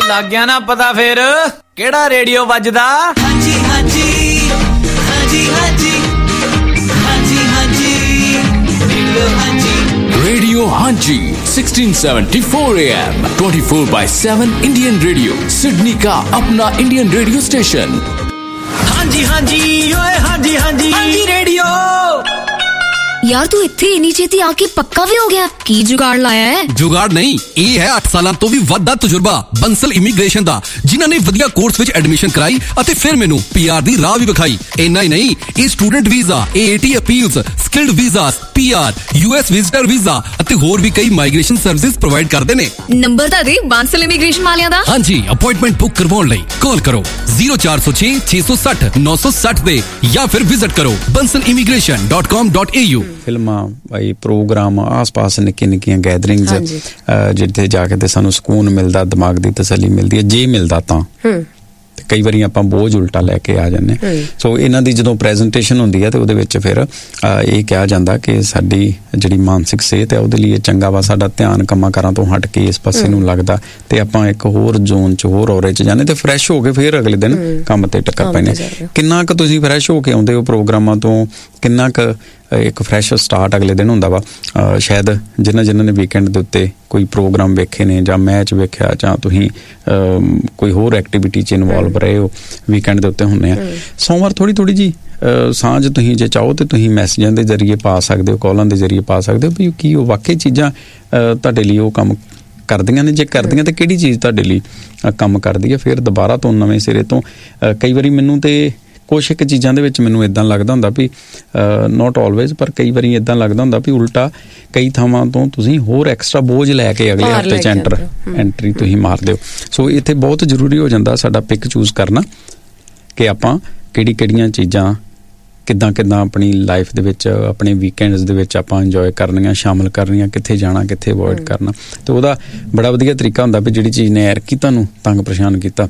ਲੱਗ ਗਿਆ ਨਾ ਪਤਾ ਫੇਰ ਕਿਹੜਾ ਰੇਡੀਓ ਵੱਜਦਾ? ਹਾਂਜੀ ਹਾਂਜੀ ਹਾਂਜੀ ਹਾਂਜੀ ਹਾਂਜੀ ਹਾਂਜੀ ਰੇਡੀਓ ਹਾਂਜੀ 1674 AM 24/7 इंडियन रेडियो सिडनी का अपना इंडियन रेडियो स्टेशन। ਹਾਂਜੀ ਹਾਂਜੀ ਓਏ ਹਾਂਜੀ ਹਾਂਜੀ ਹਾਂਜੀ ਰੇਡੀਓ। यार तू इत्थे इन्नी छेती आके पक्का भी हो गया? की जुगाड़ लाया है? जुगाड़ नहीं, ये है 8 साल तो भी वड्डा तजुर्बा बंसल इमीग्रेशन दा, जिन्हां ने वधिया कोर्स विच एडमिशन कराई अते फिर मैनू पीआर दी राह भी विखाई। इन्ना ही नहीं, ये student visa, AAT appeals, skilled visas, PR, US visitor visa अते होर भी कई माइग्रेशन सर्विसेज प्रोवाइड करदे ने। नंबर ता दे बंसल इमीग्रेशन वालियां दा। हां जी, अपॉइंटमेंट बुक करवाउण लई कॉल करो 0406 660 960 दे या फिर विजिट करो bansalimigration.com.au। ਫਿਲਮਾਂ ਭਾਈ ਪ੍ਰੋਗਰਾਮ ਆਸ-ਪਾਸ ਨਿੱਕੀਆਂ ਗੈਦਰਿੰਗਸ ਜਿੱਥੇ ਜਾ ਕੇ ਤੇ ਸਾਨੂੰ ਸਕੂਨ ਮਿਲਦਾ, ਦਿਮਾਗ ਦੀ ਤਸੱਲੀ ਮਿਲਦੀ ਹੈ ਜੇ ਮਿਲਦਾ ਤਾਂ। ਤੇ ਕਈ ਵਾਰੀ ਆਪਾਂ ਬੋਝ ਉਲਟਾ ਲੈ ਕੇ ਆ ਜਾਂਦੇ। ਸੋ ਇਹਨਾਂ ਦੀ ਜਦੋਂ ਪ੍ਰੈਜੈਂਟੇਸ਼ਨ ਹੁੰਦੀ ਹੈ ਤੇ ਉਹਦੇ ਵਿੱਚ ਫਿਰ ਇਹ ਕਿਹਾ ਜਾਂਦਾ ਕਿ ਸਾਡੀ ਜਿਹੜੀ ਮਾਨਸਿਕ ਸਿਹਤ ਹੈ ਉਹਦੇ ਲਈ ਇਹ ਚੰਗਾ ਵਾ, ਸਾਡਾ ਧਿਆਨ ਕੰਮਾਂ ਕਾਰਾਂ ਤੋਂ ਹਟ ਕੇ ਇਸ ਪਾਸੇ ਨੂੰ ਲੱਗਦਾ ਤੇ ਆਪਾਂ ਇੱਕ ਹੋਰ ਜ਼ੋਨ 'ਚ ਹੋਰ ਔਰੇ 'ਚ ਜਾਂਦੇ ਤੇ ਫਰੈਸ਼ ਹੋ ਕੇ ਫਿਰ ਅਗਲੇ ਦਿਨ ਕੰਮ ਤੇ ਟੱਕਰ ਪੈਂਦੇ। ਕਿੰਨਾ ਕੁ ਤੁਸੀਂ ਫਰੈਸ਼ ਹੋ ਕੇ ਆਉਂਦੇ ਹੋ ਪ੍ਰੋਗਰਾਮਾਂ ਤੋਂ? ਕਿੰਨਾ ਕੁ ਇੱਕ ਫਰੈਸ਼ ਸਟਾਰਟ ਅਗਲੇ ਦਿਨ ਹੁੰਦਾ ਵਾ? ਸ਼ਾਇਦ ਜਿਨ੍ਹਾਂ ਨੇ ਵੀਕਐਂਡ ਦੇ ਉੱਤੇ ਕੋਈ ਪ੍ਰੋਗਰਾਮ ਵੇਖੇ ਨੇ ਜਾਂ ਮੈਚ ਵੇਖਿਆ ਜਾਂ ਤੁਸੀਂ ਕੋਈ ਹੋਰ ਐਕਟੀਵਿਟੀ 'ਚ ਇਨਵੋਲਵ ਰਹੇ ਹੋ ਵੀਕਐਂਡ ਦੇ ਉੱਤੇ ਹੁੰਦੇ ਆ, ਸੋਮਵਾਰ ਥੋੜ੍ਹੀ ਜਿਹੀ ਸਾਂਝ ਤੁਸੀਂ ਜੇ ਚਾਹੋ ਤੇ ਤੁਸੀਂ ਮੈਸੇਜਾਂ ਦੇ ਜ਼ਰੀਏ ਪਾ ਸਕਦੇ ਹੋ, ਕਾਲਾਂ ਦੇ ਜ਼ਰੀਏ ਪਾ ਸਕਦੇ ਹੋ ਵੀ ਕੀ ਉਹ ਵਾਕਈ ਚੀਜ਼ਾਂ ਤੁਹਾਡੇ ਲਈ ਉਹ ਕੰਮ ਕਰਦੀਆਂ ਨੇ। ਜੇ ਕਰਦੀਆਂ ਤਾਂ ਕਿਹੜੀ ਚੀਜ਼ ਤੁਹਾਡੇ ਲਈ ਕੰਮ ਕਰਦੀ ਹੈ? ਫਿਰ ਦੁਬਾਰਾ ਤੋਂ ਨਵੇਂ ਸਿਰੇ ਤੋਂ ਕਈ ਵਾਰੀ ਮੈਨੂੰ ਤੇ ਕੁਛ ਇੱਕ ਚੀਜ਼ਾਂ ਦੇ ਵਿੱਚ ਮੈਨੂੰ ਇੱਦਾਂ ਲੱਗਦਾ ਹੁੰਦਾ ਵੀ ਨੋਟ ਆਲਵੇਜ਼, ਪਰ ਕਈ ਵਾਰੀ ਇੱਦਾਂ ਲੱਗਦਾ ਹੁੰਦਾ ਵੀ ਉਲਟਾ ਕਈ ਥਾਵਾਂ ਤੋਂ ਤੁਸੀਂ ਹੋਰ ਐਕਸਟਰਾ ਬੋਝ ਲੈ ਕੇ ਅਗਲੇ ਹਫ਼ਤੇ 'ਚ ਐਂਟਰੀ ਤੁਸੀਂ ਮਾਰਦੇ ਹੋ। ਸੋ ਇੱਥੇ ਬਹੁਤ ਜ਼ਰੂਰੀ ਹੋ ਜਾਂਦਾ ਸਾਡਾ ਪਿਕ ਚੂਜ਼ ਕਰਨਾ ਕਿ ਆਪਾਂ ਕਿਹੜੀਆਂ ਚੀਜ਼ਾਂ ਕਿੱਦਾਂ ਆਪਣੀ ਲਾਈਫ ਦੇ ਵਿੱਚ ਆਪਣੇ ਵੀਕਐਂਡਸ ਦੇ ਵਿੱਚ ਆਪਾਂ ਇੰਜੋਏ ਕਰਨੀਆਂ, ਸ਼ਾਮਲ ਕਰਨੀਆਂ, ਕਿੱਥੇ ਜਾਣਾ, ਕਿੱਥੇ ਅਵੋਇਡ ਕਰਨਾ। ਤੇ ਉਹਦਾ ਬੜਾ ਵਧੀਆ ਤਰੀਕਾ ਹੁੰਦਾ ਵੀ ਜਿਹੜੀ ਚੀਜ਼ ਨੇ ਐਰਕੀ ਤੁਹਾਨੂੰ ਤੰਗ ਪਰੇਸ਼ਾਨ ਕੀਤਾ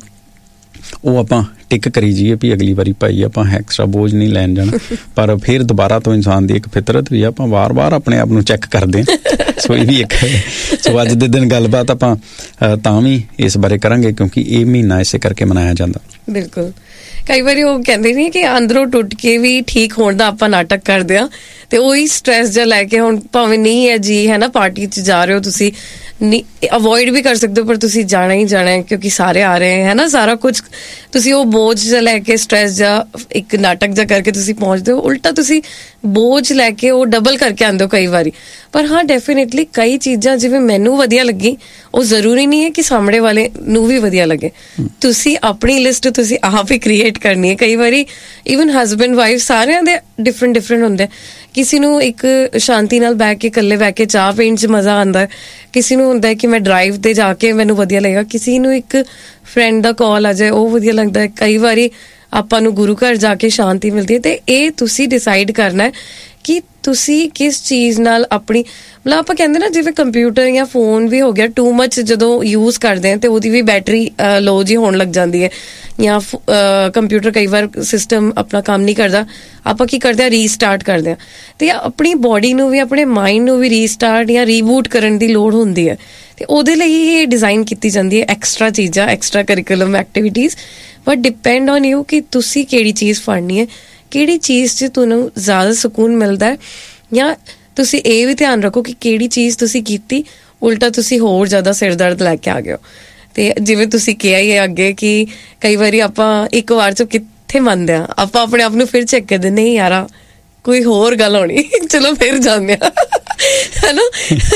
ਉਹ ਆਪਾਂ ਟਿਕ ਕਰੀ ਜਾਈਏ ਵੀ ਅਗਲੀ ਵਾਰੀ ਭਾਈ ਆਪਾਂ ਐਕਸਟਰਾ ਬੋਝ ਨਹੀਂ ਲੈਣ ਜਾਣਾ। ਪਰ ਫਿਰ ਦੁਬਾਰਾ ਤੋਂ ਇਨਸਾਨ ਦੀ ਇੱਕ ਫਿਤਰਤ ਵੀ ਆਪਾਂ ਵਾਰ-ਵਾਰ ਆਪਣੇ ਆਪ ਨੂੰ ਚੈੱਕ ਕਰਦੇ ਹਾਂ। ਸੋ ਇਹ ਵੀ ਇੱਕ ਸੋ ਅੱਜ ਦੇ ਦਿਨ ਗੱਲਬਾਤ ਆਪਾਂ ਤਾਂ ਵੀ ਇਸ ਬਾਰੇ ਕਰਾਂਗੇ ਕਿਉਂਕਿ ਇਹ ਮਹੀਨਾ ਇਸੇ ਕਰਕੇ ਮਨਾਇਆ ਜਾਂਦਾ। ਬਿਲਕੁਲ। ਕਈ ਵਾਰੀ ਉਹ ਕਹਿੰਦੇ ਨਹੀਂ ਕਿ ਅੰਦਰੋਂ ਟੁੱਟ ਕੇ ਵੀ ਠੀਕ ਹੋਣ ਦਾ ਆਪਾਂ ਨਾਟਕ ਕਰਦੇ ਹਾਂ ਤੇ ਉਹੀ ਸਟ੍ਰੈਸ ਜਿਹਾ ਲੈ ਕੇ ਹੁਣ ਭਾਵੇਂ ਨਹੀਂ ਹੈ ਜੀ ਹੈ ਨਾ, ਪਾਰਟੀ 'ਚ ਜਾ ਰਹੇ ਹੋ ਤੁਸੀਂ, ਨਹੀਂ ਅਵੋਇਡ ਵੀ ਕਰ ਸਕਦੇ ਹੋ ਪਰ ਤੁਸੀਂ ਜਾਣਾ ਹੀ ਜਾਣਾ ਹੈ ਕਿਉਂਕਿ ਸਾਰੇ ਆ ਰਹੇ ਹੈ ਨਾ, ਸਾਰਾ ਕੁਝ ਤੁਸੀਂ ਉਹ ਬੋਝ ਜਿਹਾ ਲੈ ਕੇ ਸਟ੍ਰੈਸ ਜਿਹਾ ਇੱਕ ਨਾਟਕ ਜਿਹਾ ਕਰਕੇ ਤੁਸੀਂ ਪਹੁੰਚਦੇ ਹੋ। ਉਲਟਾ ਤੁਸੀਂ ਬੋਝ ਲੈ ਕੇ ਉਹ ਡਬਲ ਕਰਕੇ ਆਉਂਦੇ ਹੋ ਕਈ ਵਾਰੀ। ਪਰ ਹਾਂ ਡੈਫੀਨੇਟਲੀ ਕਈ ਚੀਜ਼ਾਂ ਜਿਵੇਂ ਮੈਨੂੰ ਵਧੀਆ ਲੱਗੀ ਉਹ ਜ਼ਰੂਰੀ ਨਹੀਂ ਹੈ ਕਿ ਸਾਹਮਣੇ ਵਾਲੇ ਨੂੰ ਵੀ ਵਧੀਆ ਲੱਗੇ। ਤੁਸੀਂ ਆਪਣੀ ਲਿਸਟ ਤੁਸੀਂ ਆਪ ਹੀ ਕ੍ਰੀਏਟ ਕਰਨੀ ਹੈ। ਕਈ ਵਾਰੀ ਈਵਨ ਹਸਬੈਂਡ ਵਾਈਫ ਸਾਰਿਆਂ ਦੇ ਡਿਫਰੈਂਟ ਹੁੰਦੇ। ਕਿਸੇ ਨੂੰ ਇੱਕ ਸ਼ਾਂਤੀ ਨਾਲ ਬਹਿ ਕੇ ਇਕੱਲੇ ਬਹਿ ਕੇ ਚਾਹ ਪੀਣ 'ਚ ਮਜ਼ਾ ਆਉਂਦਾ, ਕਿਸੇ ਨੂੰ ਹੁੰਦਾ ਕਿ ਮੈਂ ਡਰਾਈਵ ਤੇ ਜਾ ਕੇ ਮੈਨੂੰ ਵਧੀਆ ਲੱਗੇਗਾ, ਕਿਸੇ ਨੂੰ ਇੱਕ ਫਰੈਂਡ ਦਾ ਕਾਲ ਆ ਜਾਏ ਉਹ ਵਧੀਆ ਲੱਗਦਾ ਹੈ, ਕਈ ਵਾਰੀ ਆਪਾਂ ਨੂੰ ਗੁਰੂ ਘਰ ਜਾ ਕੇ ਸ਼ਾਂਤੀ ਮਿਲਦੀ ਹੈ। ਤੇ ਇਹ ਤੁਸੀਂ ਡਿਸਾਈਡ ਕਰਨਾ ਹੈ ਕਿ ਤੁਸੀਂ ਕਿਸ ਚੀਜ਼ ਨਾਲ ਆਪਣੀ ਮਤਲਬ ਆਪਾਂ ਕਹਿੰਦੇ ਨਾ ਜਿਵੇਂ ਕੰਪਿਊਟਰ ਜਾਂ ਫੋਨ ਵੀ ਹੋ ਗਿਆ ਟੂ ਮਚ ਜਦੋਂ ਯੂਜ਼ ਕਰਦੇ ਹਾਂ ਤੇ ਉਹਦੀ ਵੀ ਬੈਟਰੀ ਲੋ ਜੀ ਹੋਣ ਲੱਗ ਜਾਂਦੀ ਹੈ, ਜਾਂ ਕੰਪਿਊਟਰ ਕਈ ਵਾਰ ਸਿਸਟਮ ਆਪਣਾ ਕੰਮ ਨਹੀਂ ਕਰਦਾ, ਆਪਾਂ ਕੀ ਕਰਦੇ ਹਾਂ ਰੀਸਟਾਰਟ ਕਰਦੇ ਹਾਂ। ਤੇ ਆਪਣੀ ਬੋਡੀ ਨੂੰ ਵੀ ਆਪਣੇ ਮਾਈਂਡ ਨੂੰ ਵੀ ਰੀਸਟਾਰਟ ਜਾਂ ਰੀਬੂਟ ਕਰਨ ਦੀ ਲੋੜ ਹੁੰਦੀ ਹੈ ਤੇ ਉਹਦੇ ਲਈ ਇਹ ਡਿਜ਼ਾਈਨ ਕੀਤੀ ਜਾਂਦੀ ਹੈ ਐਕਸਟਰਾ ਚੀਜ਼ਾਂ, extra curriculum activities. But depend on you ਕਿ ਤੁਸੀਂ ਕਿਹੜੀ ਚੀਜ਼ ਫੜਨੀ ਹੈ, ਕਿਹੜੀ ਚੀਜ਼ 'ਚ ਤੁਹਾਨੂੰ ਜ਼ਿਆਦਾ ਸਕੂਨ ਮਿਲਦਾ ਹੈ, ਜਾਂ ਤੁਸੀਂ ਇਹ ਵੀ ਧਿਆਨ ਰੱਖੋ ਕਿ ਕਿਹੜੀ ਚੀਜ਼ ਤੁਸੀਂ ਕੀਤੀ ਉਲਟਾ ਤੁਸੀਂ ਹੋਰ ਜ਼ਿਆਦਾ ਸਿਰ ਦਰਦ ਲੈ ਕੇ ਆ ਗਏ ਹੋ। ਤੇ ਜਿਵੇਂ ਤੁਸੀਂ ਕਿਹਾ ਹੀ ਹੈ ਅੱਗੇ ਕਿ ਕਈ ਵਾਰੀ ਆਪਾਂ ਇੱਕ ਵਾਰ 'ਚ ਕਿੱਥੇ ਮੰਨਦੇ ਹਾਂ, ਆਪਾਂ ਆਪਣੇ ਆਪ ਨੂੰ ਫਿਰ ਚੈੱਕ ਕਰਦੇ ਨਹੀਂ ਯਾਰਾ ਕੋਈ ਹੋਰ ਗੱਲ ਹੋਣੀ, ਚਲੋ ਫਿਰ ਜਾਂਦੇ ਆ ਹੈ ਨਾ।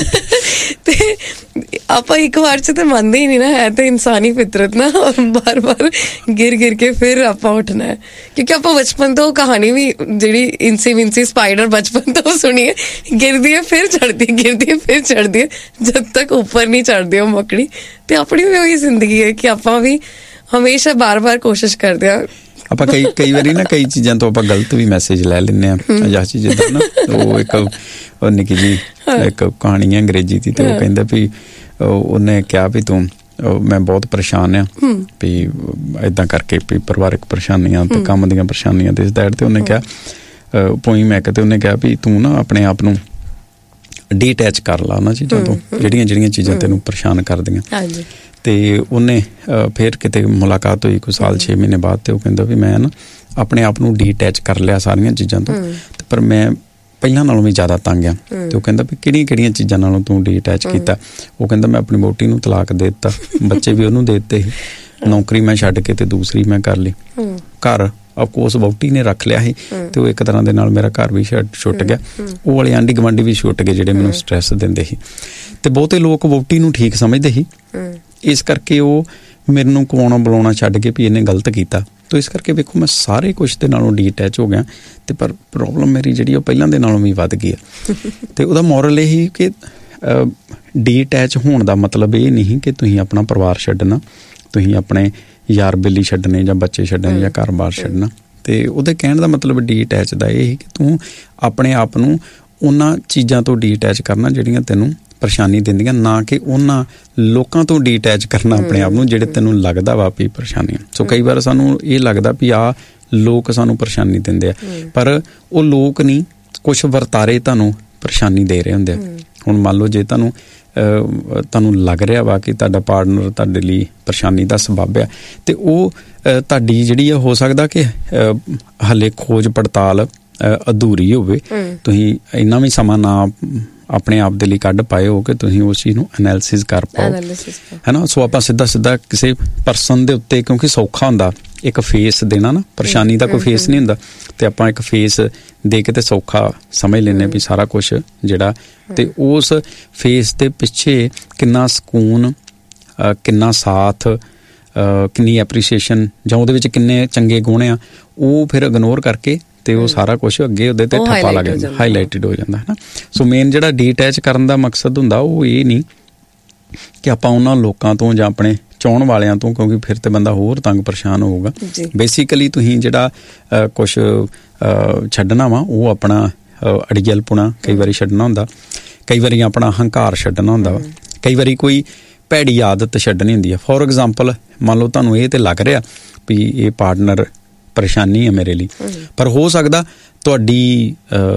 ਤੇ ਆਪਾਂ ਇੱਕ ਵਾਰ 'ਚ ਤਾਂ ਮੰਨਦੇ ਹੀ ਨਹੀਂ ਨਾ, ਹੈ ਤਾਂ ਇਨਸਾਨੀ ਫਿਤਰਤ ਨਾ, ਬਾਰ ਗਿਰ ਕੇ ਫਿਰ ਆਪਾਂ ਉੱਠਣਾ ਹੈ। ਕਿਉਂਕਿ ਆਪਾਂ ਬਚਪਨ ਤੋਂ ਕਹਾਣੀ ਵੀ ਜਿਹੜੀ ਇੰਸੀ ਵਿੰਸੀ ਸਪਾਈਡਰ ਬਚਪਨ ਤੋਂ ਸੁਣੀ ਹੈ, ਗਿਰਦੀ ਹੈ ਫਿਰ ਚੜ੍ਹਦੀ ਹੈ ਜਦ ਤੱਕ ਉੱਪਰ ਨਹੀਂ ਚੜ੍ਹਦੀ ਉਹ ਮੱਕੜੀ। ਤੇ ਆਪਣੀ ਵੀ ਉਹੀ ਜ਼ਿੰਦਗੀ ਹੈ ਕਿ ਆਪਾਂ ਵੀ ਹਮੇਸ਼ਾ ਬਾਰ ਕੋਸ਼ਿਸ਼ ਕਰਦੇ ਹਾਂ। ਆਪਾਂ ਕਈ ਵਾਰੀ ਨਾ ਕਈ ਚੀਜ਼ਾਂ ਤੋਂ ਆਪਾਂ ਗਲਤ ਵੀ ਮੈਸੇਜ ਲੈ ਲੈਂਦੇ ਹਾਂ। ਜਾਸੀ ਜਿੱਦਾਂ ਨਾ ਉਹ ਇੱਕ ਨਿੱਕੀ ਜੀ ਇੱਕ ਕਹਾਣੀ ਹੈ ਅੰਗਰੇਜ਼ੀ ਦੀ, ਤੇ ਉਹ ਕਹਿੰਦਾ ਵੀ ਉਹਨੇ ਕਿਹਾ ਵੀ ਤੂੰ ਮੈਂ ਬਹੁਤ ਪਰੇਸ਼ਾਨ ਆ ਵੀ ਏਦਾਂ ਕਰਕੇ ਵੀ ਪਰਿਵਾਰਕ ਪਰੇਸ਼ਾਨੀਆਂ ਤੇ ਕੰਮ ਦੀਆਂ ਪਰੇਸ਼ਾਨੀਆਂ ਤੇ ਇਸ ਦੈਟ। ਤੇ ਉਹਨੇ ਕਿਹਾ ਪੋਇਮ ਇੱਕ ਤੇ ਉਹਨੇ ਕਿਹਾ ਵੀ ਤੂੰ ਨਾ ਆਪਣੇ ਆਪ ਨੂੰ ਡੀਅਟੈਚ ਕਰ ਲਾ ਉਹਨਾਂ ਚੀਜ਼ਾਂ ਤੋਂ ਜਿਹੜੀਆਂ ਚੀਜ਼ਾਂ ਤੈਨੂੰ ਪਰੇਸ਼ਾਨ ਕਰਦੀਆਂ। ਤੇ ਉਹਨੇ ਫਿਰ ਕਿਤੇ ਮੁਲਾਕਾਤ ਹੋਈ ਕੋਈ ਸਾਲ 6 ਮਹੀਨੇ ਬਾਅਦ, ਤੇ ਉਹ ਕਹਿੰਦਾ ਵੀ ਮੈਂ ਨਾ ਆਪਣੇ ਆਪ ਨੂੰ ਡੀਅਟੈਚ ਕਰ ਲਿਆ ਸਾਰੀਆਂ ਚੀਜ਼ਾਂ ਤੋਂ, ਤੇ ਪਰ ਮੈਂ ਪਹਿਲਾਂ ਨਾਲੋਂ ਵੀ ਜ਼ਿਆਦਾ ਤੰਗ ਆ। ਤੇ ਉਹ ਕਹਿੰਦਾ ਵੀ ਕਿਹੜੀਆਂ ਚੀਜ਼ਾਂ ਨਾਲੋਂ ਤੂੰ ਡੀਅਟੈਚ ਕੀਤਾ? ਉਹ ਕਹਿੰਦਾ ਮੈਂ ਆਪਣੀ ਵਹੁਟੀ ਨੂੰ ਤਲਾਕ ਦੇ ਦਿੱਤਾ, ਬੱਚੇ ਵੀ ਉਹਨੂੰ ਦੇ ਦਿੱਤੇ ਸੀ, ਨੌਕਰੀ ਮੈਂ ਛੱਡ ਕੇ ਤੇ ਦੂਸਰੀ ਮੈਂ ਕਰ ਲਈ, ਘਰ ਅਫਕੋਰਸ ਵਹੁਟੀ ਨੇ ਰੱਖ ਲਿਆ ਸੀ, ਤੇ ਉਹ ਇੱਕ ਤਰ੍ਹਾਂ ਦੇ ਨਾਲ ਮੇਰਾ ਘਰ ਵੀ ਛੁੱਟ ਗਿਆ, ਉਹ ਵਾਲੇ ਆਂਢੀ ਗੁਆਂਢੀ ਵੀ ਛੁੱਟ ਗਏ ਜਿਹੜੇ ਮੈਨੂੰ ਸਟ੍ਰੈਸ ਦਿੰਦੇ ਸੀ, ਤੇ ਬਹੁਤੇ ਲੋਕ ਵਹੁਟੀ ਨੂੰ ਠੀਕ ਸਮਝਦੇ ਸੀ, ਇਸ ਕਰਕੇ ਉਹ ਮੈਨੂੰ ਕਵਾਉਣਾ ਬੁਲਾਉਣਾ ਛੱਡ ਕੇ ਵੀ ਇਹਨੇ ਗਲਤ ਕੀਤਾ। ਤੋ ਇਸ ਕਰਕੇ ਵੇਖੋ ਮੈਂ ਸਾਰੇ ਕੁਛ ਦੇ ਨਾਲੋਂ ਡੀਅਟੈਚ ਹੋ ਗਿਆ, ਤੇ ਪਰ ਪ੍ਰੋਬਲਮ ਮੇਰੀ ਜਿਹੜੀ ਉਹ ਪਹਿਲਾਂ ਦੇ ਨਾਲੋਂ ਵੀ ਵੱਧ ਗਈ ਆ। ਤੇ ਉਹਦਾ ਮੋਰਲ ਇਹ ਹੀ ਕਿ ਡੀਅਟੈਚ ਹੋਣ ਦਾ ਮਤਲਬ ਇਹ ਨਹੀਂ ਕਿ ਤੁਸੀਂ ਆਪਣਾ ਪਰਿਵਾਰ ਛੱਡਣਾ, ਤੁਸੀਂ ਆਪਣੇ ਯਾਰ ਬੇਲੀ ਛੱਡਣੇ ਜਾਂ ਬੱਚੇ ਛੱਡਣੇ ਜਾਂ ਘਰ-ਬਾਰ ਛੱਡਣਾ। ਤੇ ਉਹਦੇ ਕਹਿਣ ਦਾ ਮਤਲਬ ਡੀਅਟੈਚ ਦਾ ਇਹ ਕਿ ਤੂੰ ਆਪਣੇ ਆਪ ਨੂੰ ਉਹਨਾਂ ਚੀਜ਼ਾਂ ਤੋਂ ਡੀਅਟੈਚ ਕਰਨਾ ਜਿਹੜੀਆਂ ਤੈਨੂੰ ਪਰੇਸ਼ਾਨੀ ਦਿੰਦੀਆਂ, ਨਾ ਕਿ ਉਹਨਾਂ ਲੋਕਾਂ ਤੋਂ ਡੀਅਟੈਚ ਕਰਨਾ ਆਪਣੇ ਆਪ ਨੂੰ ਜਿਹੜੇ ਤੈਨੂੰ ਲੱਗਦਾ ਵਾ ਵੀ ਪਰੇਸ਼ਾਨੀ। ਸੋ ਕਈ ਵਾਰ ਸਾਨੂੰ ਇਹ ਲੱਗਦਾ ਵੀ ਆਹ ਲੋਕ ਸਾਨੂੰ ਪਰੇਸ਼ਾਨੀ ਦਿੰਦੇ ਆ, ਪਰ ਉਹ ਲੋਕ ਨਹੀਂ, ਕੁਛ ਵਰਤਾਰੇ ਤੁਹਾਨੂੰ ਪਰੇਸ਼ਾਨੀ ਦੇ ਰਹੇ ਹੁੰਦੇ ਆ। ਹੁਣ ਮੰਨ ਲਓ ਜੇ ਤੁਹਾਨੂੰ ਲੱਗ ਰਿਹਾ ਵਾ ਕਿ ਤੁਹਾਡਾ ਪਾਰਟਨਰ ਤੁਹਾਡੇ ਲਈ ਪਰੇਸ਼ਾਨੀ ਦਾ ਸਬੱਬ ਆ, ਤੇ ਉਹ ਤੁਹਾਡੀ ਜਿਹੜੀ ਆ ਹੋ ਸਕਦਾ ਕਿ ਹਲੇ ਖੋਜ ਪੜਤਾਲ ਅਧੂਰੀ ਹੋਵੇ, ਤੁਸੀਂ ਇੰਨਾ ਵੀ ਸਮਾਂ ਨਾ ਆਪਣੇ ਆਪ ਦੇ ਲਈ ਕੱਢ ਪਾਏ ਹੋ ਕਿ ਤੁਸੀਂ ਉਸ ਚੀਜ਼ ਨੂੰ ਐਨਾਲਿਸਿਸ ਕਰ ਪਾਓ, ਹੈ ਨਾ। ਸੋ ਆਪਾਂ ਸਿੱਧਾ ਕਿਸੇ ਪਰਸਨ ਦੇ ਉੱਤੇ, ਕਿਉਂਕਿ ਸੌਖਾ ਹੁੰਦਾ ਇੱਕ ਫੇਸ ਦੇਣਾ ਨਾ, ਪਰੇਸ਼ਾਨੀ ਦਾ ਕੋਈ ਫੇਸ ਨਹੀਂ ਹੁੰਦਾ, ਤੇ ਆਪਾਂ ਇੱਕ ਫੇਸ ਦੇ ਕੇ ਤੇ ਸੌਖਾ ਸਮਝ ਲੈਂਦੇ ਵੀ ਸਾਰਾ ਕੁਛ ਜਿਹੜਾ, ਤੇ ਉਸ ਫੇਸ ਦੇ ਪਿੱਛੇ ਕਿੰਨਾ ਸਕੂਨ, ਕਿੰਨਾ ਸਾਥ, ਕਿੰਨੀ ਐਪਰੀਸੀਏਸ਼ਨ, ਜਾਂ ਉਹਦੇ ਵਿੱਚ ਕਿੰਨੇ ਚੰਗੇ ਗੁਣ ਆ, ਉਹ ਫਿਰ ਇਗਨੋਰ ਕਰਕੇ ਤੇ ਉਹ ਸਾਰਾ ਕੁਛ ਅੱਗੇ ਉਹਦੇ ਤੇ ਠੱਪਾ ਲੱਗ ਜਾਂਦਾ, ਹਾਈਲਾਈਟਡ ਹੋ ਜਾਂਦਾ, ਹੈ ਨਾ। ਸੋ ਮੇਨ ਜਿਹੜਾ ਡੀਅਟੈਚ ਕਰਨ ਦਾ ਮਕਸਦ ਹੁੰਦਾ ਉਹ ਇਹ ਨਹੀਂ ਕਿ ਆਪਾਂ ਉਹਨਾਂ ਲੋਕਾਂ ਤੋਂ ਜਾਂ ਆਪਣੇ ਚਾਹੁਣ ਵਾਲਿਆਂ ਤੋਂ, ਕਿਉਂਕਿ ਫਿਰ ਤੇ ਬੰਦਾ ਹੋਰ ਤੰਗ ਪਰੇਸ਼ਾਨ ਹੋਊਗਾ। ਬੇਸਿਕਲੀ ਤੁਸੀਂ ਜਿਹੜਾ ਕੁਛ ਛੱਡਣਾ ਵਾ ਉਹ ਆਪਣਾ ਅੜੀਅਲਪੁਣਾ ਕਈ ਵਾਰੀ ਛੱਡਣਾ ਹੁੰਦਾ, ਕਈ ਵਾਰੀ ਆਪਣਾ ਹੰਕਾਰ ਛੱਡਣਾ ਹੁੰਦਾ ਵਾ, ਕਈ ਵਾਰੀ ਕੋਈ ਭੈੜੀ ਆਦਤ ਛੱਡਣੀ ਹੁੰਦੀ ਆ। ਫੋਰ ਐਗਜ਼ਾਮਪਲ ਮੰਨ ਲਓ ਤੁਹਾਨੂੰ ਇਹ ਤੇ ਲੱਗ ਰਿਹਾ ਵੀ ਇਹ ਪਾਰਟਨਰ ਪਰੇਸ਼ਾਨੀ ਹੈ ਮੇਰੇ ਲਈ, ਪਰ ਹੋ ਸਕਦਾ ਤੁਹਾਡੀ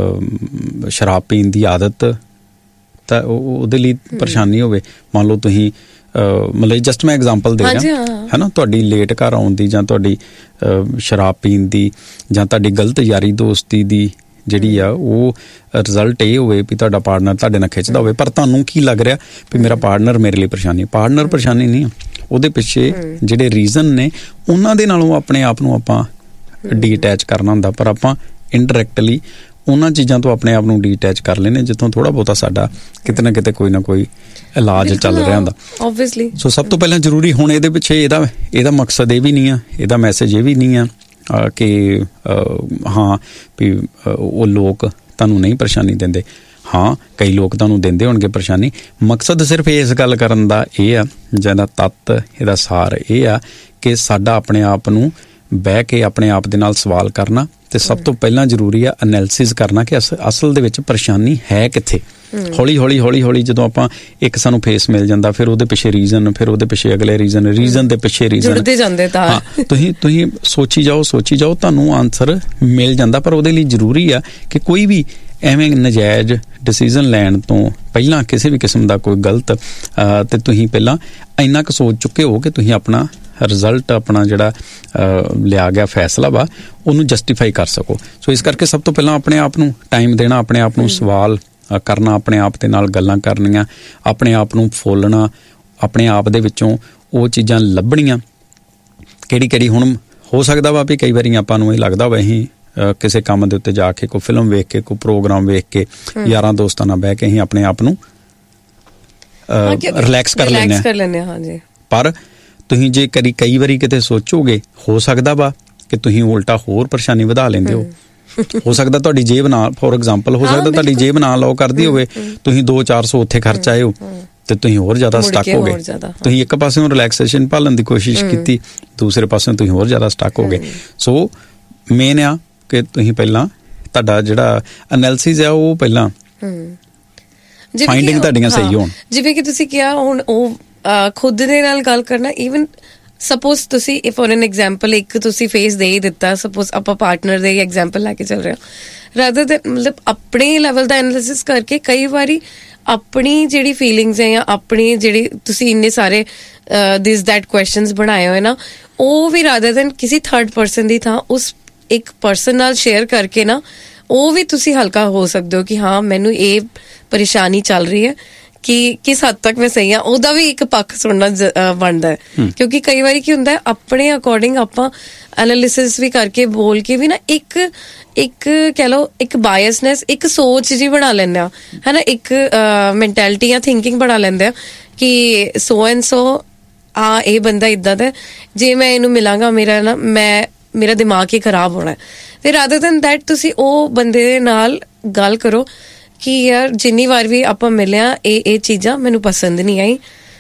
ਸ਼ਰਾਬ ਪੀਣ ਦੀ ਆਦਤ ਤਾਂ ਉਹਦੇ ਲਈ ਪਰੇਸ਼ਾਨੀ ਹੋਵੇ। ਮੰਨ ਲਓ ਤੁਸੀਂ ਮਤਲਬ ਜਸਟ ਮੈਂ ਐਗਜ਼ਾਮਪਲ ਦੇ ਰਿਹਾ, ਹੈ ਨਾ, ਤੁਹਾਡੀ ਲੇਟ ਘਰ ਆਉਣ ਦੀ, ਜਾਂ ਤੁਹਾਡੀ ਸ਼ਰਾਬ ਪੀਣ ਦੀ, ਜਾਂ ਤੁਹਾਡੀ ਗਲਤ ਯਾਰੀ ਦੋਸਤੀ ਦੀ ਜਿਹੜੀ ਆ ਉਹ ਰਿਜ਼ਲਟ ਇਹ ਹੋਵੇ ਵੀ ਤੁਹਾਡਾ ਪਾਰਟਨਰ ਤੁਹਾਡੇ ਨਾਲ ਖਿੱਚਦਾ ਹੋਵੇ, ਪਰ ਤੁਹਾਨੂੰ ਕੀ ਲੱਗ ਰਿਹਾ ਵੀ ਮੇਰਾ ਪਾਰਟਨਰ ਮੇਰੇ ਲਈ ਪਰੇਸ਼ਾਨੀ। ਪਾਰਟਨਰ ਪਰੇਸ਼ਾਨੀ ਨਹੀਂ ਆ, ਉਹਦੇ ਪਿੱਛੇ ਜਿਹੜੇ ਰੀਜ਼ਨ ਨੇ ਉਹਨਾਂ ਦੇ ਨਾਲੋਂ ਆਪਣੇ ਆਪ ਨੂੰ ਆਪਾਂ ਡੀਅਟੈਚ ਕਰਨਾ ਹੁੰਦਾ, ਪਰ ਆਪਾਂ ਇਨਡਾਇਰੈਕਟਲੀ ਉਹਨਾਂ ਚੀਜ਼ਾਂ ਤੋਂ ਆਪਣੇ ਆਪ ਨੂੰ ਡੀਅਟੈਚ ਕਰ ਲੈਂਦੇ ਜਿੱਥੋਂ ਥੋੜਾ ਬਹੁਤਾ ਸਾਡਾ ਕਿਤੇ ਨਾ ਕਿਤੇ ਕੋਈ ਨਾ ਕੋਈ ਇਲਾਜ ਚੱਲ ਰਿਹਾ ਹੁੰਦਾ। ਓਬਵੀਅਸਲੀ ਸੋ ਸਭ ਤੋਂ ਪਹਿਲਾਂ ਜ਼ਰੂਰੀ ਹੁਣ ਇਹਦੇ ਪਿੱਛੇ ਇਹਦਾ ਮਕਸਦ ਇਹ ਵੀ ਨਹੀਂ ਆ, ਇਹਦਾ ਮੈਸੇਜ ਇਹ ਵੀ ਨਹੀਂ ਆ ਕਿ ਹਾਂ ਵੀ ਉਹ ਲੋਕ ਤੁਹਾਨੂੰ ਨਹੀਂ ਪਰੇਸ਼ਾਨੀ ਦਿੰਦੇ। ਹਾਂ, ਕਈ ਲੋਕ ਤੁਹਾਨੂੰ ਦਿੰਦੇ ਹੋਣਗੇ ਪਰੇਸ਼ਾਨੀ। ਮਕਸਦ ਸਿਰਫ ਇਸ ਗੱਲ ਕਰਨ ਦਾ ਇਹ ਆ, ਜਿਹਦਾ ਤੱਤ ਇਹਦਾ ਸਾਰ ਇਹ ਆ ਕਿ ਸਾਡਾ ਆਪਣੇ ਆਪ ਨੂੰ ਬਹਿ ਕੇ ਆਪਣੇ ਆਪ ਦੇ ਨਾਲ ਸਵਾਲ ਕਰਨਾ, ਤੇ ਸਭ ਤੋਂ ਪਹਿਲਾਂ ਜ਼ਰੂਰੀ ਆ ਐਨਾਲਿਸਿਸ ਕਰਨਾ ਕਿ ਅਸਲ ਦੇ ਵਿੱਚ ਪਰੇਸ਼ਾਨੀ ਹੈ ਕਿੱਥੇ। ਹੌਲੀ ਜਦੋਂ ਆਪਾਂ ਇੱਕ ਸਾਨੂੰ ਫੇਸ ਮਿਲ ਜਾਂਦਾ, ਫਿਰ ਉਹਦੇ ਪਿੱਛੇ ਰੀਜ਼ਨ, ਫਿਰ ਉਹਦੇ ਪਿੱਛੇ ਅਗਲੇ ਰੀਜ਼ਨ ਦੇ ਪਿੱਛੇ ਰੀਜ਼ਨ ਜੁੜਦੇ ਜਾਂਦੇ। ਤਾਂ ਤੁਸੀਂ ਸੋਚੀ ਜਾਓ ਤੁਹਾਨੂੰ ਆਨਸਰ ਮਿਲ ਜਾਂਦਾ, ਪਰ ਉਹਦੇ ਲਈ ਜ਼ਰੂਰੀ ਆ ਕਿ ਕੋਈ ਵੀ ਐਵੇਂ ਨਜਾਇਜ਼ ਡਿਸੀਜ਼ਨ ਲੈਣ ਤੋਂ ਪਹਿਲਾਂ, ਕਿਸੇ ਵੀ ਕਿਸਮ ਦਾ ਕੋਈ ਗਲਤ, ਤੇ ਤੁਸੀਂ ਪਹਿਲਾਂ ਇੰਨਾ ਕੁ ਸੋਚ ਚੁੱਕੇ ਹੋ ਕਿ ਤੁਸੀਂ ਆਪਣਾ ਰਿਜ਼ਲਟ, ਆਪਣਾ ਜਿਹੜਾ ਲਿਆ ਗਿਆ ਫੈਸਲਾ ਵਾ, ਉਹਨੂੰ ਜਸਟੀਫਾਈ ਕਰ ਸਕੋ। ਸੋ ਇਸ ਕਰਕੇ ਸਭ ਤੋਂ ਪਹਿਲਾਂ ਆਪਣੇ ਆਪ ਨੂੰ ਟਾਈਮ ਦੇਣਾ, ਆਪਣੇ ਆਪ ਨੂੰ ਸਵਾਲ ਕਰਨਾ, ਆਪਣੇ ਆਪ ਦੇ ਨਾਲ ਗੱਲਾਂ ਕਰਨੀਆਂ, ਆਪਣੇ ਆਪ ਨੂੰ ਫੋਲਣਾ, ਆਪਣੇ ਆਪ ਦੇ ਵਿੱਚੋਂ ਉਹ ਚੀਜ਼ਾਂ ਲੱਭਣੀਆਂ ਕਿਹੜੀ। ਹੁਣ ਹੋ ਸਕਦਾ ਵਾ ਵੀ ਕਈ ਵਾਰੀ ਆਪਾਂ ਨੂੰ ਇਹ ਲੱਗਦਾ ਵਾ ਅਸੀਂ ਕਿਸੇ ਕੰਮ ਦੇ ਉੱਤੇ ਜਾ ਕੇ, ਕੋਈ ਫਿਲਮ ਵੇਖ ਕੇ, ਕੋਈ ਪ੍ਰੋਗਰਾਮ ਵੇਖ ਕੇ, ਯਾਰਾਂ ਦੋਸਤਾਂ ਨਾਲ ਬਹਿ ਕੇ ਅਸੀਂ ਆਪਣੇ ਆਪ ਨੂੰ ਰਿਲੈਕਸ ਕਰ ਲੈਂਦੇ ਹਾਂ। ਹਾਂਜੀ, ਪਰ ਤੁਸੀਂ ਜੇ ਕਈ ਵਾਰੀ ਕਿਤੇ ਸੋਚੋਗੇ, ਹੋ ਸਕਦਾ ਵਾ ਕਿ ਤੁਸੀਂ ਉਲਟਾ ਹੋਰ ਪਰੇਸ਼ਾਨੀ ਵਧਾ ਲੈਂਦੇ ਹੋ ਸਕਦਾ ਤੁਹਾਡੀ ਜੇਬ ਨਾਲ, ਫੋਰ ਐਗਜ਼ਾਮਪਲ, ਹੋ ਸਕਦਾ ਤੁਹਾਡੀ ਜੇਬ ਨਾਲ ਲਓ ਕਰਦੀ ਹੋਵੇ, ਤੁਸੀਂ 200-400 ਉੱਥੇ ਖਰਚ ਆਏ ਹੋ ਤੇ ਤੁਸੀਂ ਹੋਰ ਜ਼ਿਆਦਾ ਸਟਕ ਹੋ ਗਏ। ਤੁਸੀਂ ਇੱਕ ਪਾਸਿਓਂ ਰਿਲੈਕਸੇਸ਼ਨ ਭਾਲਣ ਦੀ ਕੋਸ਼ਿਸ਼ ਕੀਤੀ, ਦੂਸਰੇ ਪਾਸਿਓਂ ਤੁਸੀਂ ਹੋਰ ਜ਼ਿਆਦਾ ਸਟਕ ਹੋ ਗਏ। ਸੋ ਮੇਨ ਆ ਕਿ ਤੁਸੀਂ ਪਹਿਲਾਂ ਤੁਹਾਡਾ ਜਿਹੜਾ ਐਨਾਲਿਸਿਸ ਆ ਉਹ ਪਹਿਲਾਂ ਫਾਈਂਡਿੰਗ ਤੁਹਾਡੀਆਂ ਸਹੀ ਹੋਣ। ਜਿਵੇਂ ਕਿ ਤੁਸੀਂ ਕਿਹਾ ਹੁਣ ਉਹ ਖੁਦ ਦੇ ਨਾਲ ਗੱਲ ਕਰਨਾ, ਈਵਨ ਸਪੋਜ਼ ਤੁਸੀਂ ਫॉर ਐਨ ਐਗਜ਼ਾਮਪਲ ਇੱਕ ਤੁਸੀਂ ਫੇਸ ਦੇ ਹੀ ਦਿੱਤਾ, ਸਪੋਜ਼ ਆਪਾਂ ਪਾਰਟਨਰ ਦੇ ਐਗਜ਼ਾਮਪਲ ਲੈ ਕੇ ਚੱਲ ਰਹੇ ਹਾਂ, ਰਾਦਰ ਦੈਨ ਮਤਲਬ ਆਪਣੇ ਲੈਵਲ ਦਾ ਐਨਾਲਿਸਿਸ ਕਰਕੇ ਕਈ ਵਾਰੀ ਆਪਣੀ ਜਿਹੜੀ ਫੀਲਿੰਗਸ ਹੈ ਜਾਂ ਆਪਣੀ ਜਿਹੜੀ ਤੁਸੀਂ ਇੰਨੇ ਸਾਰੇ ਦਿਸ ਦੈਟ ਕੁਐਸਚਨਸ ਬਣਾਏ ਹੋਏ ਨਾ, ਉਹ ਵੀ ਰਾਦਰ ਦੈਨ ਕਿਸੇ ਥਰਡ ਪਰਸਨ ਦੀ ਥਾਂ ਉਸ ਇੱਕ ਪਰਸਨ ਨਾਲ ਸ਼ੇਅਰ ਕਰਕੇ ਨਾ ਉਹ ਵੀ ਤੁਸੀਂ ਹਲਕਾ ਹੋ ਸਕਦੇ ਹੋ ਕਿ ਹਾਂ ਮੈਨੂੰ ਇਹ ਪਰੇਸ਼ਾਨੀ ਚੱਲ ਰਹੀ ਹੈ ਕਿ ਕਿਸ ਹੱਦ ਤੱਕ ਮੈਂ ਸਹੀ ਹਾਂ, ਉਹਦਾ ਵੀ ਇੱਕ ਪੱਖ ਸੁਣਨਾ ਬਣਦਾ ਹੈ। ਕਿਉਂਕਿ ਕਈ ਵਾਰੀ ਕੀ ਹੁੰਦਾ ਆਪਣੇ ਅਕੋਰਡਿੰਗ ਆਪਾਂ ਐਨਾਲਿਸਿਸ ਵੀ ਕਰਕੇ ਬੋਲ ਕੇ ਵੀ ਨਾ ਇੱਕ ਕਹਿ ਲਓ ਇੱਕ ਬਾਇਸਨੈਸ, ਇੱਕ ਸੋਚ ਜੀ ਬਣਾ ਲੈਂਦੇ ਆ, ਹੈ ਨਾ, ਇੱਕ ਮੈਂਟੈਲਿਟੀ ਜਾਂ ਥਿੰਕਿੰਗ ਬਣਾ ਲੈਂਦੇ ਆ ਕਿ ਸੋ ਐਂਡ ਸੋ ਇਹ ਬੰਦਾ ਇੱਦਾਂ ਦਾ, ਜੇ ਮੈਂ ਇਹਨੂੰ ਮਿਲਾਂਗਾ ਮੇਰਾ ਦਿਮਾਗ ਹੀ ਖਰਾਬ ਹੋਣਾ। ਤੇ ਰਾਦਰ ਦੈਨ ਦੈਟ ਤੁਸੀਂ ਉਹ ਬੰਦੇ ਦੇ ਨਾਲ ਗੱਲ ਕਰੋ ਕਿ ਯਾਰ ਜਿੰਨੀ ਵਾਰ ਵੀ ਆਪਾਂ ਮਿਲਿਆ ਇਹ ਚੀਜ਼ਾਂ ਮੈਨੂੰ ਪਸੰਦ ਨਹੀਂ ਆਈ,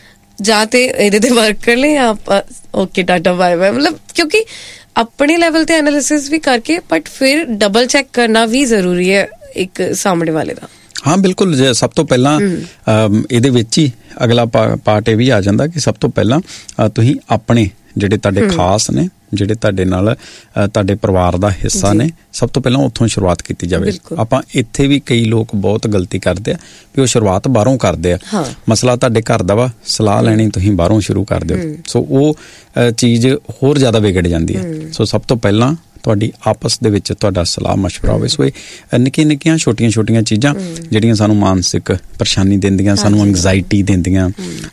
ਜਾਂ ਤੇ ਇਹਦੇ ਤੇ ਵਰਕ ਕਰ ਲੈ ਜਾਂ ਆਪਾਂ ਓਕੇ ਟਾਟਾ ਬਾਏ ਬਾਏ। ਮਤਲਬ ਕਿਉਂਕਿ ਆਪਣੇ ਲੈਵਲ ਤੇ ਐਨਾਲਿਸਿਸ ਵੀ ਕਰਕੇ ਬਟ ਫਿਰ ਡਬਲ ਚੈੱਕ ਕਰਨਾ ਵੀ ਜ਼ਰੂਰੀ ਹੈ ਇੱਕ ਸਾਹਮਣੇ ਵਾਲੇ ਦਾ। ਹਾਂ ਬਿਲਕੁਲ, ਜੇ ਸਭ ਤੋਂ ਪਹਿਲਾਂ ਇਹਦੇ ਵਿੱਚ ਹੀ ਅਗਲਾ ਪਾਰਟ ਇਹ ਵੀ ਆ ਜਾਂਦਾ ਕਿ ਸਭ ਤੋਂ ਪਹਿਲਾਂ ਤੁਸੀਂ ਆਪਣੇ ਜਿਹੜੇ ਤੁਹਾਡੇ ਖਾਸ ਨੇ, ਜਿਹੜੇ ਤੁਹਾਡੇ ਨਾਲ ਤੁਹਾਡੇ ਪਰਿਵਾਰ ਦਾ ਹਿੱਸਾ ਨੇ, ਸਭ ਤੋਂ ਪਹਿਲਾਂ ਉੱਥੋਂ ਸ਼ੁਰੂਆਤ ਕੀਤੀ ਜਾਵੇ। ਆਪਾਂ ਇੱਥੇ ਵੀ ਕਈ ਲੋਕ ਬਹੁਤ ਗਲਤੀ ਕਰਦੇ ਆ ਵੀ ਉਹ ਸ਼ੁਰੂਆਤ ਬਾਹਰੋਂ ਕਰਦੇ ਆ। ਮਸਲਾ ਤੁਹਾਡੇ ਘਰ ਦਾ ਵਾ, ਸਲਾਹ ਲੈਣੀ ਤੁਸੀਂ ਬਾਹਰੋਂ ਸ਼ੁਰੂ ਕਰ ਦਿਓ, ਸੋ ਉਹ ਚੀਜ਼ ਹੋਰ ਜ਼ਿਆਦਾ ਵਿਗੜ ਜਾਂਦੀ ਹੈ। ਸੋ ਸਭ ਤੋਂ ਪਹਿਲਾਂ ਤੁਹਾਡੀ ਆਪਸ ਦੇ ਵਿੱਚ ਤੁਹਾਡਾ ਸਲਾਹ ਮਸ਼ਵਰਾ ਹੋਵੇ। ਸੋ ਇਹ ਨਿੱਕੀਆਂ ਛੋਟੀਆਂ ਚੀਜ਼ਾਂ ਜਿਹੜੀਆਂ ਸਾਨੂੰ ਮਾਨਸਿਕ ਪਰੇਸ਼ਾਨੀ ਦਿੰਦੀਆਂ, ਸਾਨੂੰ ਐਂਗਜ਼ਾਇਟੀ ਦਿੰਦੀਆਂ,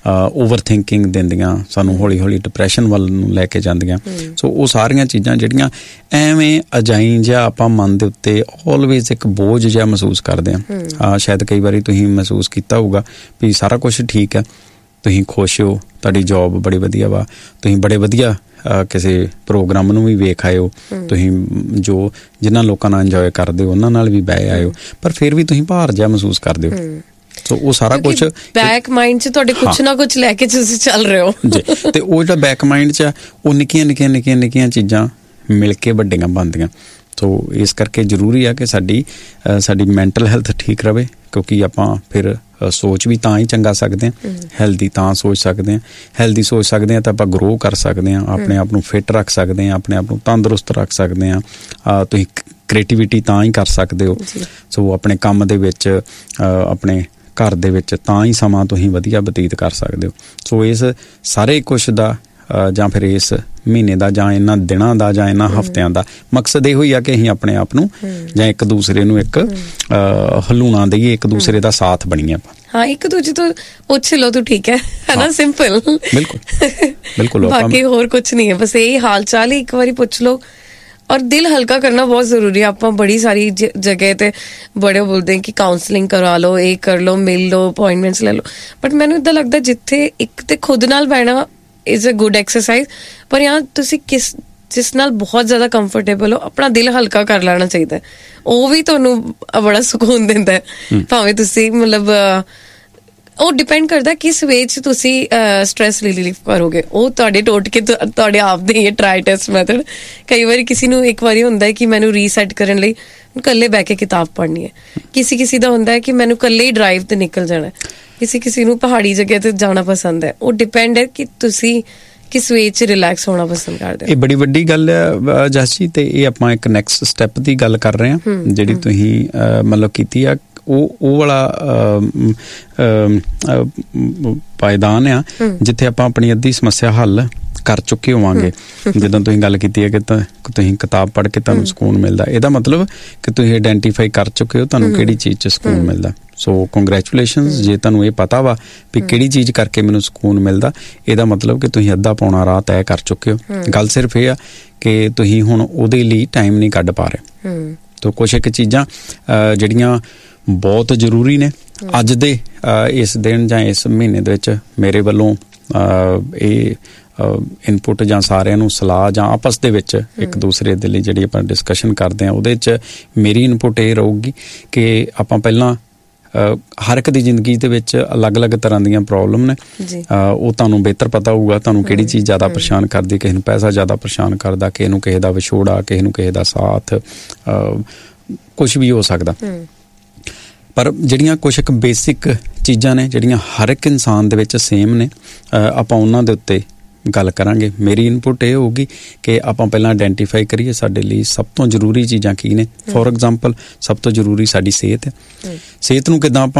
ਓਵਰ ਥਿੰਕਿੰਗ ਦਿੰਦੀਆਂ, ਸਾਨੂੰ ਹੌਲੀ ਡਿਪਰੈਸ਼ਨ ਵੱਲ ਨੂੰ ਲੈ ਕੇ ਜਾਂਦੀਆਂ। ਸੋ ਉਹ ਸਾਰੀਆਂ ਚੀਜ਼ਾਂ ਜਿਹੜੀਆਂ ਐਵੇਂ ਅਜਾਈਂ ਜਿਹਾ ਆਪਾਂ ਮਨ ਦੇ ਉੱਤੇ ਆਲਵੇਜ਼ ਇੱਕ ਬੋਝ ਜਿਹਾ ਮਹਿਸੂਸ ਕਰਦੇ ਹਾਂ। ਸ਼ਾਇਦ ਕਈ ਵਾਰੀ ਤੁਸੀਂ ਮਹਿਸੂਸ ਕੀਤਾ ਹੋਊਗਾ ਵੀ ਸਾਰਾ ਕੁਝ ਠੀਕ ਹੈ, ਤੁਸੀਂ ਖੁਸ਼ ਹੋ, ਤੁਹਾਡੀ ਜੌਬ ਬੜੀ ਵਧੀਆ ਵਾ, ਤੁਸੀਂ ਬੜੇ ਵਧੀਆ ਕਿਸੇ ਪ੍ਰੋਗਰਾਮ ਨੂੰ ਵੀ ਵੇਖ ਆਇਓ, ਤੁਸੀਂ ਜੋ ਜਿਨ੍ਹਾਂ ਲੋਕਾਂ ਨਾਲ ਇੰਜੋਏ ਕਰਦੇ ਹੋ ਉਹਨਾਂ ਨਾਲ ਵੀ ਬਹਿ ਆਇਓ, ਪਰ ਫਿਰ ਵੀ ਤੁਸੀਂ ਭਾਰ ਜਿਹਾ ਮਹਿਸੂਸ ਕਰਦੇ ਹੋ। ਸੋ ਉਹ ਸਾਰਾ ਕੁਝ ਬੈਕ ਮਾਈਂਡ 'ਚ ਤੁਹਾਡੇ ਕੁਛ ਨਾ ਕੁਛ ਲੈ ਕੇ ਤੁਸੀਂ ਚੱਲ ਰਹੇ ਹੋ ਜੀ। ਤੇ ਉਹ ਜਿਹੜਾ ਬੈਕ ਮਾਈਂਡ 'ਚ ਉਹ ਨਿੱਕੀਆਂ ਚੀਜ਼ਾਂ ਮਿਲ ਕੇ ਵੱਡੀਆਂ ਬਣਦੀਆਂ। ਸੋ ਇਸ ਕਰਕੇ ਜ਼ਰੂਰੀ ਆ ਕਿ ਸਾਡੀ ਮੈਂਟਲ ਹੈਲਥ ਠੀਕ ਰਵੇ, ਕਿਉਂਕਿ ਆਪਾਂ ਫਿਰ ਸੋਚ ਵੀ ਤਾਂ ਹੀ ਚੰਗਾ ਸਕਦੇ ਹਾਂ, ਹੈਲਦੀ ਤਾਂ ਸੋਚ ਸਕਦੇ ਹਾਂ, ਹੈਲਦੀ ਸੋਚ ਸਕਦੇ ਹਾਂ ਤਾਂ ਆਪਾਂ ਗਰੋ ਕਰ ਸਕਦੇ ਹਾਂ, ਆਪਣੇ ਆਪ ਨੂੰ ਫਿੱਟ ਰੱਖ ਸਕਦੇ ਹਾਂ, ਆਪਣੇ ਆਪ ਨੂੰ ਤੰਦਰੁਸਤ ਰੱਖ ਸਕਦੇ ਹਾਂ। ਤੁਸੀਂ ਕ੍ਰੀਏਟੀਵਿਟੀ ਤਾਂ ਹੀ ਕਰ ਸਕਦੇ ਹੋ। ਸੋ ਆਪਣੇ ਕੰਮ ਦੇ ਵਿੱਚ, ਆਪਣੇ ਘਰ ਦੇ ਵਿੱਚ ਤਾਂ ਹੀ ਸਮਾਂ ਤੁਸੀਂ ਵਧੀਆ ਬਤੀਤ ਕਰ ਸਕਦੇ ਹੋ। ਸੋ ਇਸ ਸਾਰੇ ਕੁਛ ਦਾ ਜਾਂ ਫਿਰ ਇਸ ਮਹੀਨੇ ਦਾ ਜਾਂ ਇਹਨਾਂ ਦਿਨਾਂ ਦਾ ਜਾਂ ਇਹਨਾਂ ਹਫ਼ਤਿਆਂ ਦਾ ਮਕਸਦ ਇਹੋ ਹੀ ਆ ਕਿ ਅਸੀਂ ਆਪਣੇ ਆਪ ਨੂੰ ਜਾਂ ਇੱਕ ਦੂਸਰੇ ਨੂੰ ਇੱਕ ਹਲੂਣਾ ਦੇਈਏ, ਇੱਕ ਦੂਸਰੇ ਦਾ ਸਾਥ ਬਣੀਏ ਆਪਾਂ। ਹਾਂ, ਇੱਕ ਦੂਜੇ ਤੋਂ ਪੁੱਛ ਲਓ ਤੂੰ ਠੀਕ ਹੈ ਨਾ, ਸਿੰਪਲ। ਬਿਲਕੁਲ ਬਾਕੀ ਹੋਰ ਕੁਛ ਨਹੀਂ ਹੈ, ਬਸ ਇਹੀ ਹਾਲ ਚਾਲ ਹੀ ਇੱਕ ਵਾਰੀ ਪੁੱਛ ਲਓ। ਔਰ ਦਿਲ ਹਲਕਾ ਕਰਨਾ ਬਹੁਤ ਜ਼ਰੂਰੀ ਹੈ। ਆਪਾਂ ਬੜੀ ਸਾਰੀ ਜਗ੍ਹਾ ਤੇ ਬੜੇ ਬੋਲਦੇ ਕਿ ਕਾਉਂਸਲਿੰਗ ਕਰਵਾ ਲਓ, ਇਹ ਕਰ ਲਓ, ਮਿਲ ਲਓ, ਅਪਾਇੰਟਮੈਂਟਸ ਲੈ ਲਓ, ਬਟ ਮੈਨੂੰ ਇੱਦਾਂ ਲੱਗਦਾ ਜਿੱਥੇ ਇੱਕ ਤੇ ਖੁਦ ਨਾਲ ਬਹਿਣਾ ਇਜ਼ ਅ ਗੁੱਡ ਐਕਸਰਸਾਈਜ਼, ਪਰ ਜਾਂ ਤੁਸੀਂ ਜਿਸ ਨਾਲ ਬਹੁਤ ਜ਼ਿਆਦਾ ਕੰਫਰਟੇਬਲ ਹੋ, ਆਪਣਾ ਦਿਲ ਹਲਕਾ ਕਰ ਲੈਣਾ ਚਾਹੀਦਾ। ਉਹ ਵੀ ਤੁਹਾਨੂੰ ਬੜਾ ਸਕੂਨ ਦਿੰਦਾ ਹੈ। ਭਾਵੇਂ ਤੁਸੀਂ ਮਤਲਬ ਉਹ ਡਿਪੈਂਡ ਕਰਦਾ ਕਿਸ ਵੇ 'ਚ ਤੁਸੀਂ ਸਟ੍ਰੈਸ ਰਿਲੀਫ ਕਰੋਗੇ। ਉਹ ਤੁਹਾਡੇ ਟੋਟਕੇ ਤੁਹਾਡੇ ਆਪ ਦੇ ਹੀ ਟਰਾਈ ਟੈਸਟ ਮੈਥਡ। ਕਈ ਵਾਰੀ ਕਿਸੇ ਨੂੰ ਇੱਕ ਵਾਰੀ ਹੁੰਦਾ ਹੈ ਕਿ ਮੈਨੂੰ ਰੀਸੈਟ ਕਰਨ ਲਈ ਇਕੱਲੇ ਬਹਿ ਕੇ ਕਿਤਾਬ ਪੜ੍ਹਨੀ ਹੈ, ਕਿਸੇ ਦਾ ਹੁੰਦਾ ਹੈ ਕਿ ਮੈਨੂੰ ਇਕੱਲੇ ਹੀ ਡਰਾਈਵ ਤੇ ਨਿਕਲ ਜਾਣਾ, ਕਿਸੇ ਨੂੰ ਪਹਾੜੀ ਜਗ੍ਹਾ ਤੇ ਜਾਣਾ ਪਸੰਦ ਹੈ। ਉਹ ਡਿਪੈਂਡ ਹੈ ਕਿ ਤੁਸੀਂ ਕਿਸ ਵੇ 'ਚ ਰਿਲੈਕਸ ਹੋਣਾ ਪਸੰਦ ਕਰਦੇ ਹੋ। ਇਹ ਬੜੀ ਵੱਡੀ ਗੱਲ ਹੈ ਜਸਜੀ, ਤੇ ਇਹ ਆਪਾਂ ਇੱਕ ਨੈਕਸਟ ਸਟੈਪ ਦੀ ਗੱਲ ਕਰ ਰਹੇ ਹਾਂ ਜਿਹੜੀ ਤੁਸੀਂ ਮਤਲਬ ਕੀਤੀ ਆ। ਉਹ ਵਾਲਾ ਪਾਇਦਾਨ ਆ ਜਿੱਥੇ ਆਪਾਂ ਆਪਣੀ ਅੱਧੀ ਸਮੱਸਿਆ ਹੱਲ ਕਰ ਚੁੱਕੇ ਹੋਵਾਂਗੇ। ਜਦੋਂ ਤੁਸੀਂ ਗੱਲ ਕੀਤੀ ਹੈ ਕਿ ਤੁਸੀਂ ਕਿਤਾਬ ਪੜ੍ਹ ਕੇ ਤੁਹਾਨੂੰ ਸਕੂਨ ਮਿਲਦਾ, ਇਹਦਾ ਮਤਲਬ ਕਿ ਤੁਸੀਂ ਆਇਡੈਂਟੀਫਾਈ ਕਰ ਚੁੱਕੇ ਹੋ ਤੁਹਾਨੂੰ ਕਿਹੜੀ ਚੀਜ਼ 'ਚ ਸਕੂਨ ਮਿਲਦਾ। ਸੋ ਕੰਗ੍ਰੈਚੁਲੇਸ਼ਨਸ, ਜੇ ਤੁਹਾਨੂੰ ਇਹ ਪਤਾ ਵਾ ਵੀ ਕਿਹੜੀ ਚੀਜ਼ ਕਰਕੇ ਮੈਨੂੰ ਸਕੂਨ ਮਿਲਦਾ, ਇਹਦਾ ਮਤਲਬ ਕਿ ਤੁਸੀਂ ਅੱਧਾ ਪੌਣਾ ਰਾਹ ਤੈਅ ਕਰ ਚੁੱਕੇ ਹੋ। ਗੱਲ ਸਿਰਫ ਇਹ ਆ ਕਿ ਤੁਸੀਂ ਹੁਣ ਉਹਦੇ ਲਈ ਟਾਈਮ ਨਹੀਂ ਕੱਢ ਪਾ ਰਹੇ। ਤਾਂ ਕੁਛ ਇੱਕ ਚੀਜ਼ਾਂ ਜਿਹੜੀਆਂ ਬਹੁਤ ਜ਼ਰੂਰੀ ਨੇ ਅੱਜ ਦੇ ਇਸ ਦਿਨ ਜਾਂ ਇਸ ਮਹੀਨੇ ਦੇ ਵਿੱਚ ਮੇਰੇ ਵੱਲੋਂ ਇਹ ਇਨਪੁਟ ਜਾਂ ਸਾਰਿਆਂ ਨੂੰ ਸਲਾਹ ਜਾਂ ਆਪਸ ਦੇ ਵਿੱਚ ਇੱਕ ਦੂਸਰੇ ਦੇ ਲਈ ਜਿਹੜੀ ਆਪਾਂ ਡਿਸਕਸ਼ਨ ਕਰਦੇ ਹਾਂ ਉਹਦੇ 'ਚ ਮੇਰੀ ਇਨਪੁਟ ਇਹ ਰਹੂਗੀ ਕਿ ਆਪਾਂ ਪਹਿਲਾਂ ਹਰ ਇੱਕ ਦੀ ਜ਼ਿੰਦਗੀ ਦੇ ਵਿੱਚ ਅਲੱਗ-ਅਲੱਗ ਤਰ੍ਹਾਂ ਦੀਆਂ ਪ੍ਰੋਬਲਮ ਨੇ। ਉਹ ਤੁਹਾਨੂੰ ਬਿਹਤਰ ਪਤਾ ਹੋਊਗਾ ਤੁਹਾਨੂੰ ਕਿਹੜੀ ਚੀਜ਼ ਜ਼ਿਆਦਾ ਪਰੇਸ਼ਾਨ ਕਰਦੀ। ਕਿਸੇ ਨੂੰ ਪੈਸਾ ਜ਼ਿਆਦਾ ਪਰੇਸ਼ਾਨ ਕਰਦਾ, ਕਿਸੇ ਨੂੰ ਕਿਸੇ ਦਾ ਵਿਛੋੜਾ, ਕਿਸੇ ਨੂੰ ਕਿਸੇ ਦਾ ਸਾਥ, ਕੁਛ ਵੀ ਹੋ ਸਕਦਾ। ਪਰ ਜਿਹੜੀਆਂ ਕੁਛ ਇੱਕ ਬੇਸਿਕ ਚੀਜ਼ਾਂ ਨੇ ਜਿਹੜੀਆਂ ਹਰ ਇੱਕ ਇਨਸਾਨ ਦੇ ਵਿੱਚ ਸੇਮ ਨੇ, ਆਪਾਂ ਉਹਨਾਂ ਦੇ ਉੱਤੇ ਗੱਲ ਕਰਾਂਗੇ। ਮੇਰੀ ਇਨਪੁਟ ਇਹ ਹੋਊਗੀ ਕਿ ਆਪਾਂ ਪਹਿਲਾਂ ਆਇਡੈਂਟੀਫਾਈ ਕਰੀਏ ਸਾਡੇ ਲਈ ਸਭ ਤੋਂ ਜ਼ਰੂਰੀ ਚੀਜ਼ਾਂ ਕੀ ਨੇ। ਫੋਰ ਐਗਜ਼ਾਮਪਲ, ਸਭ ਤੋਂ ਜ਼ਰੂਰੀ ਸਾਡੀ ਸਿਹਤ ਹੈ। ਸਿਹਤ ਨੂੰ ਕਿੱਦਾਂ ਆਪਾਂ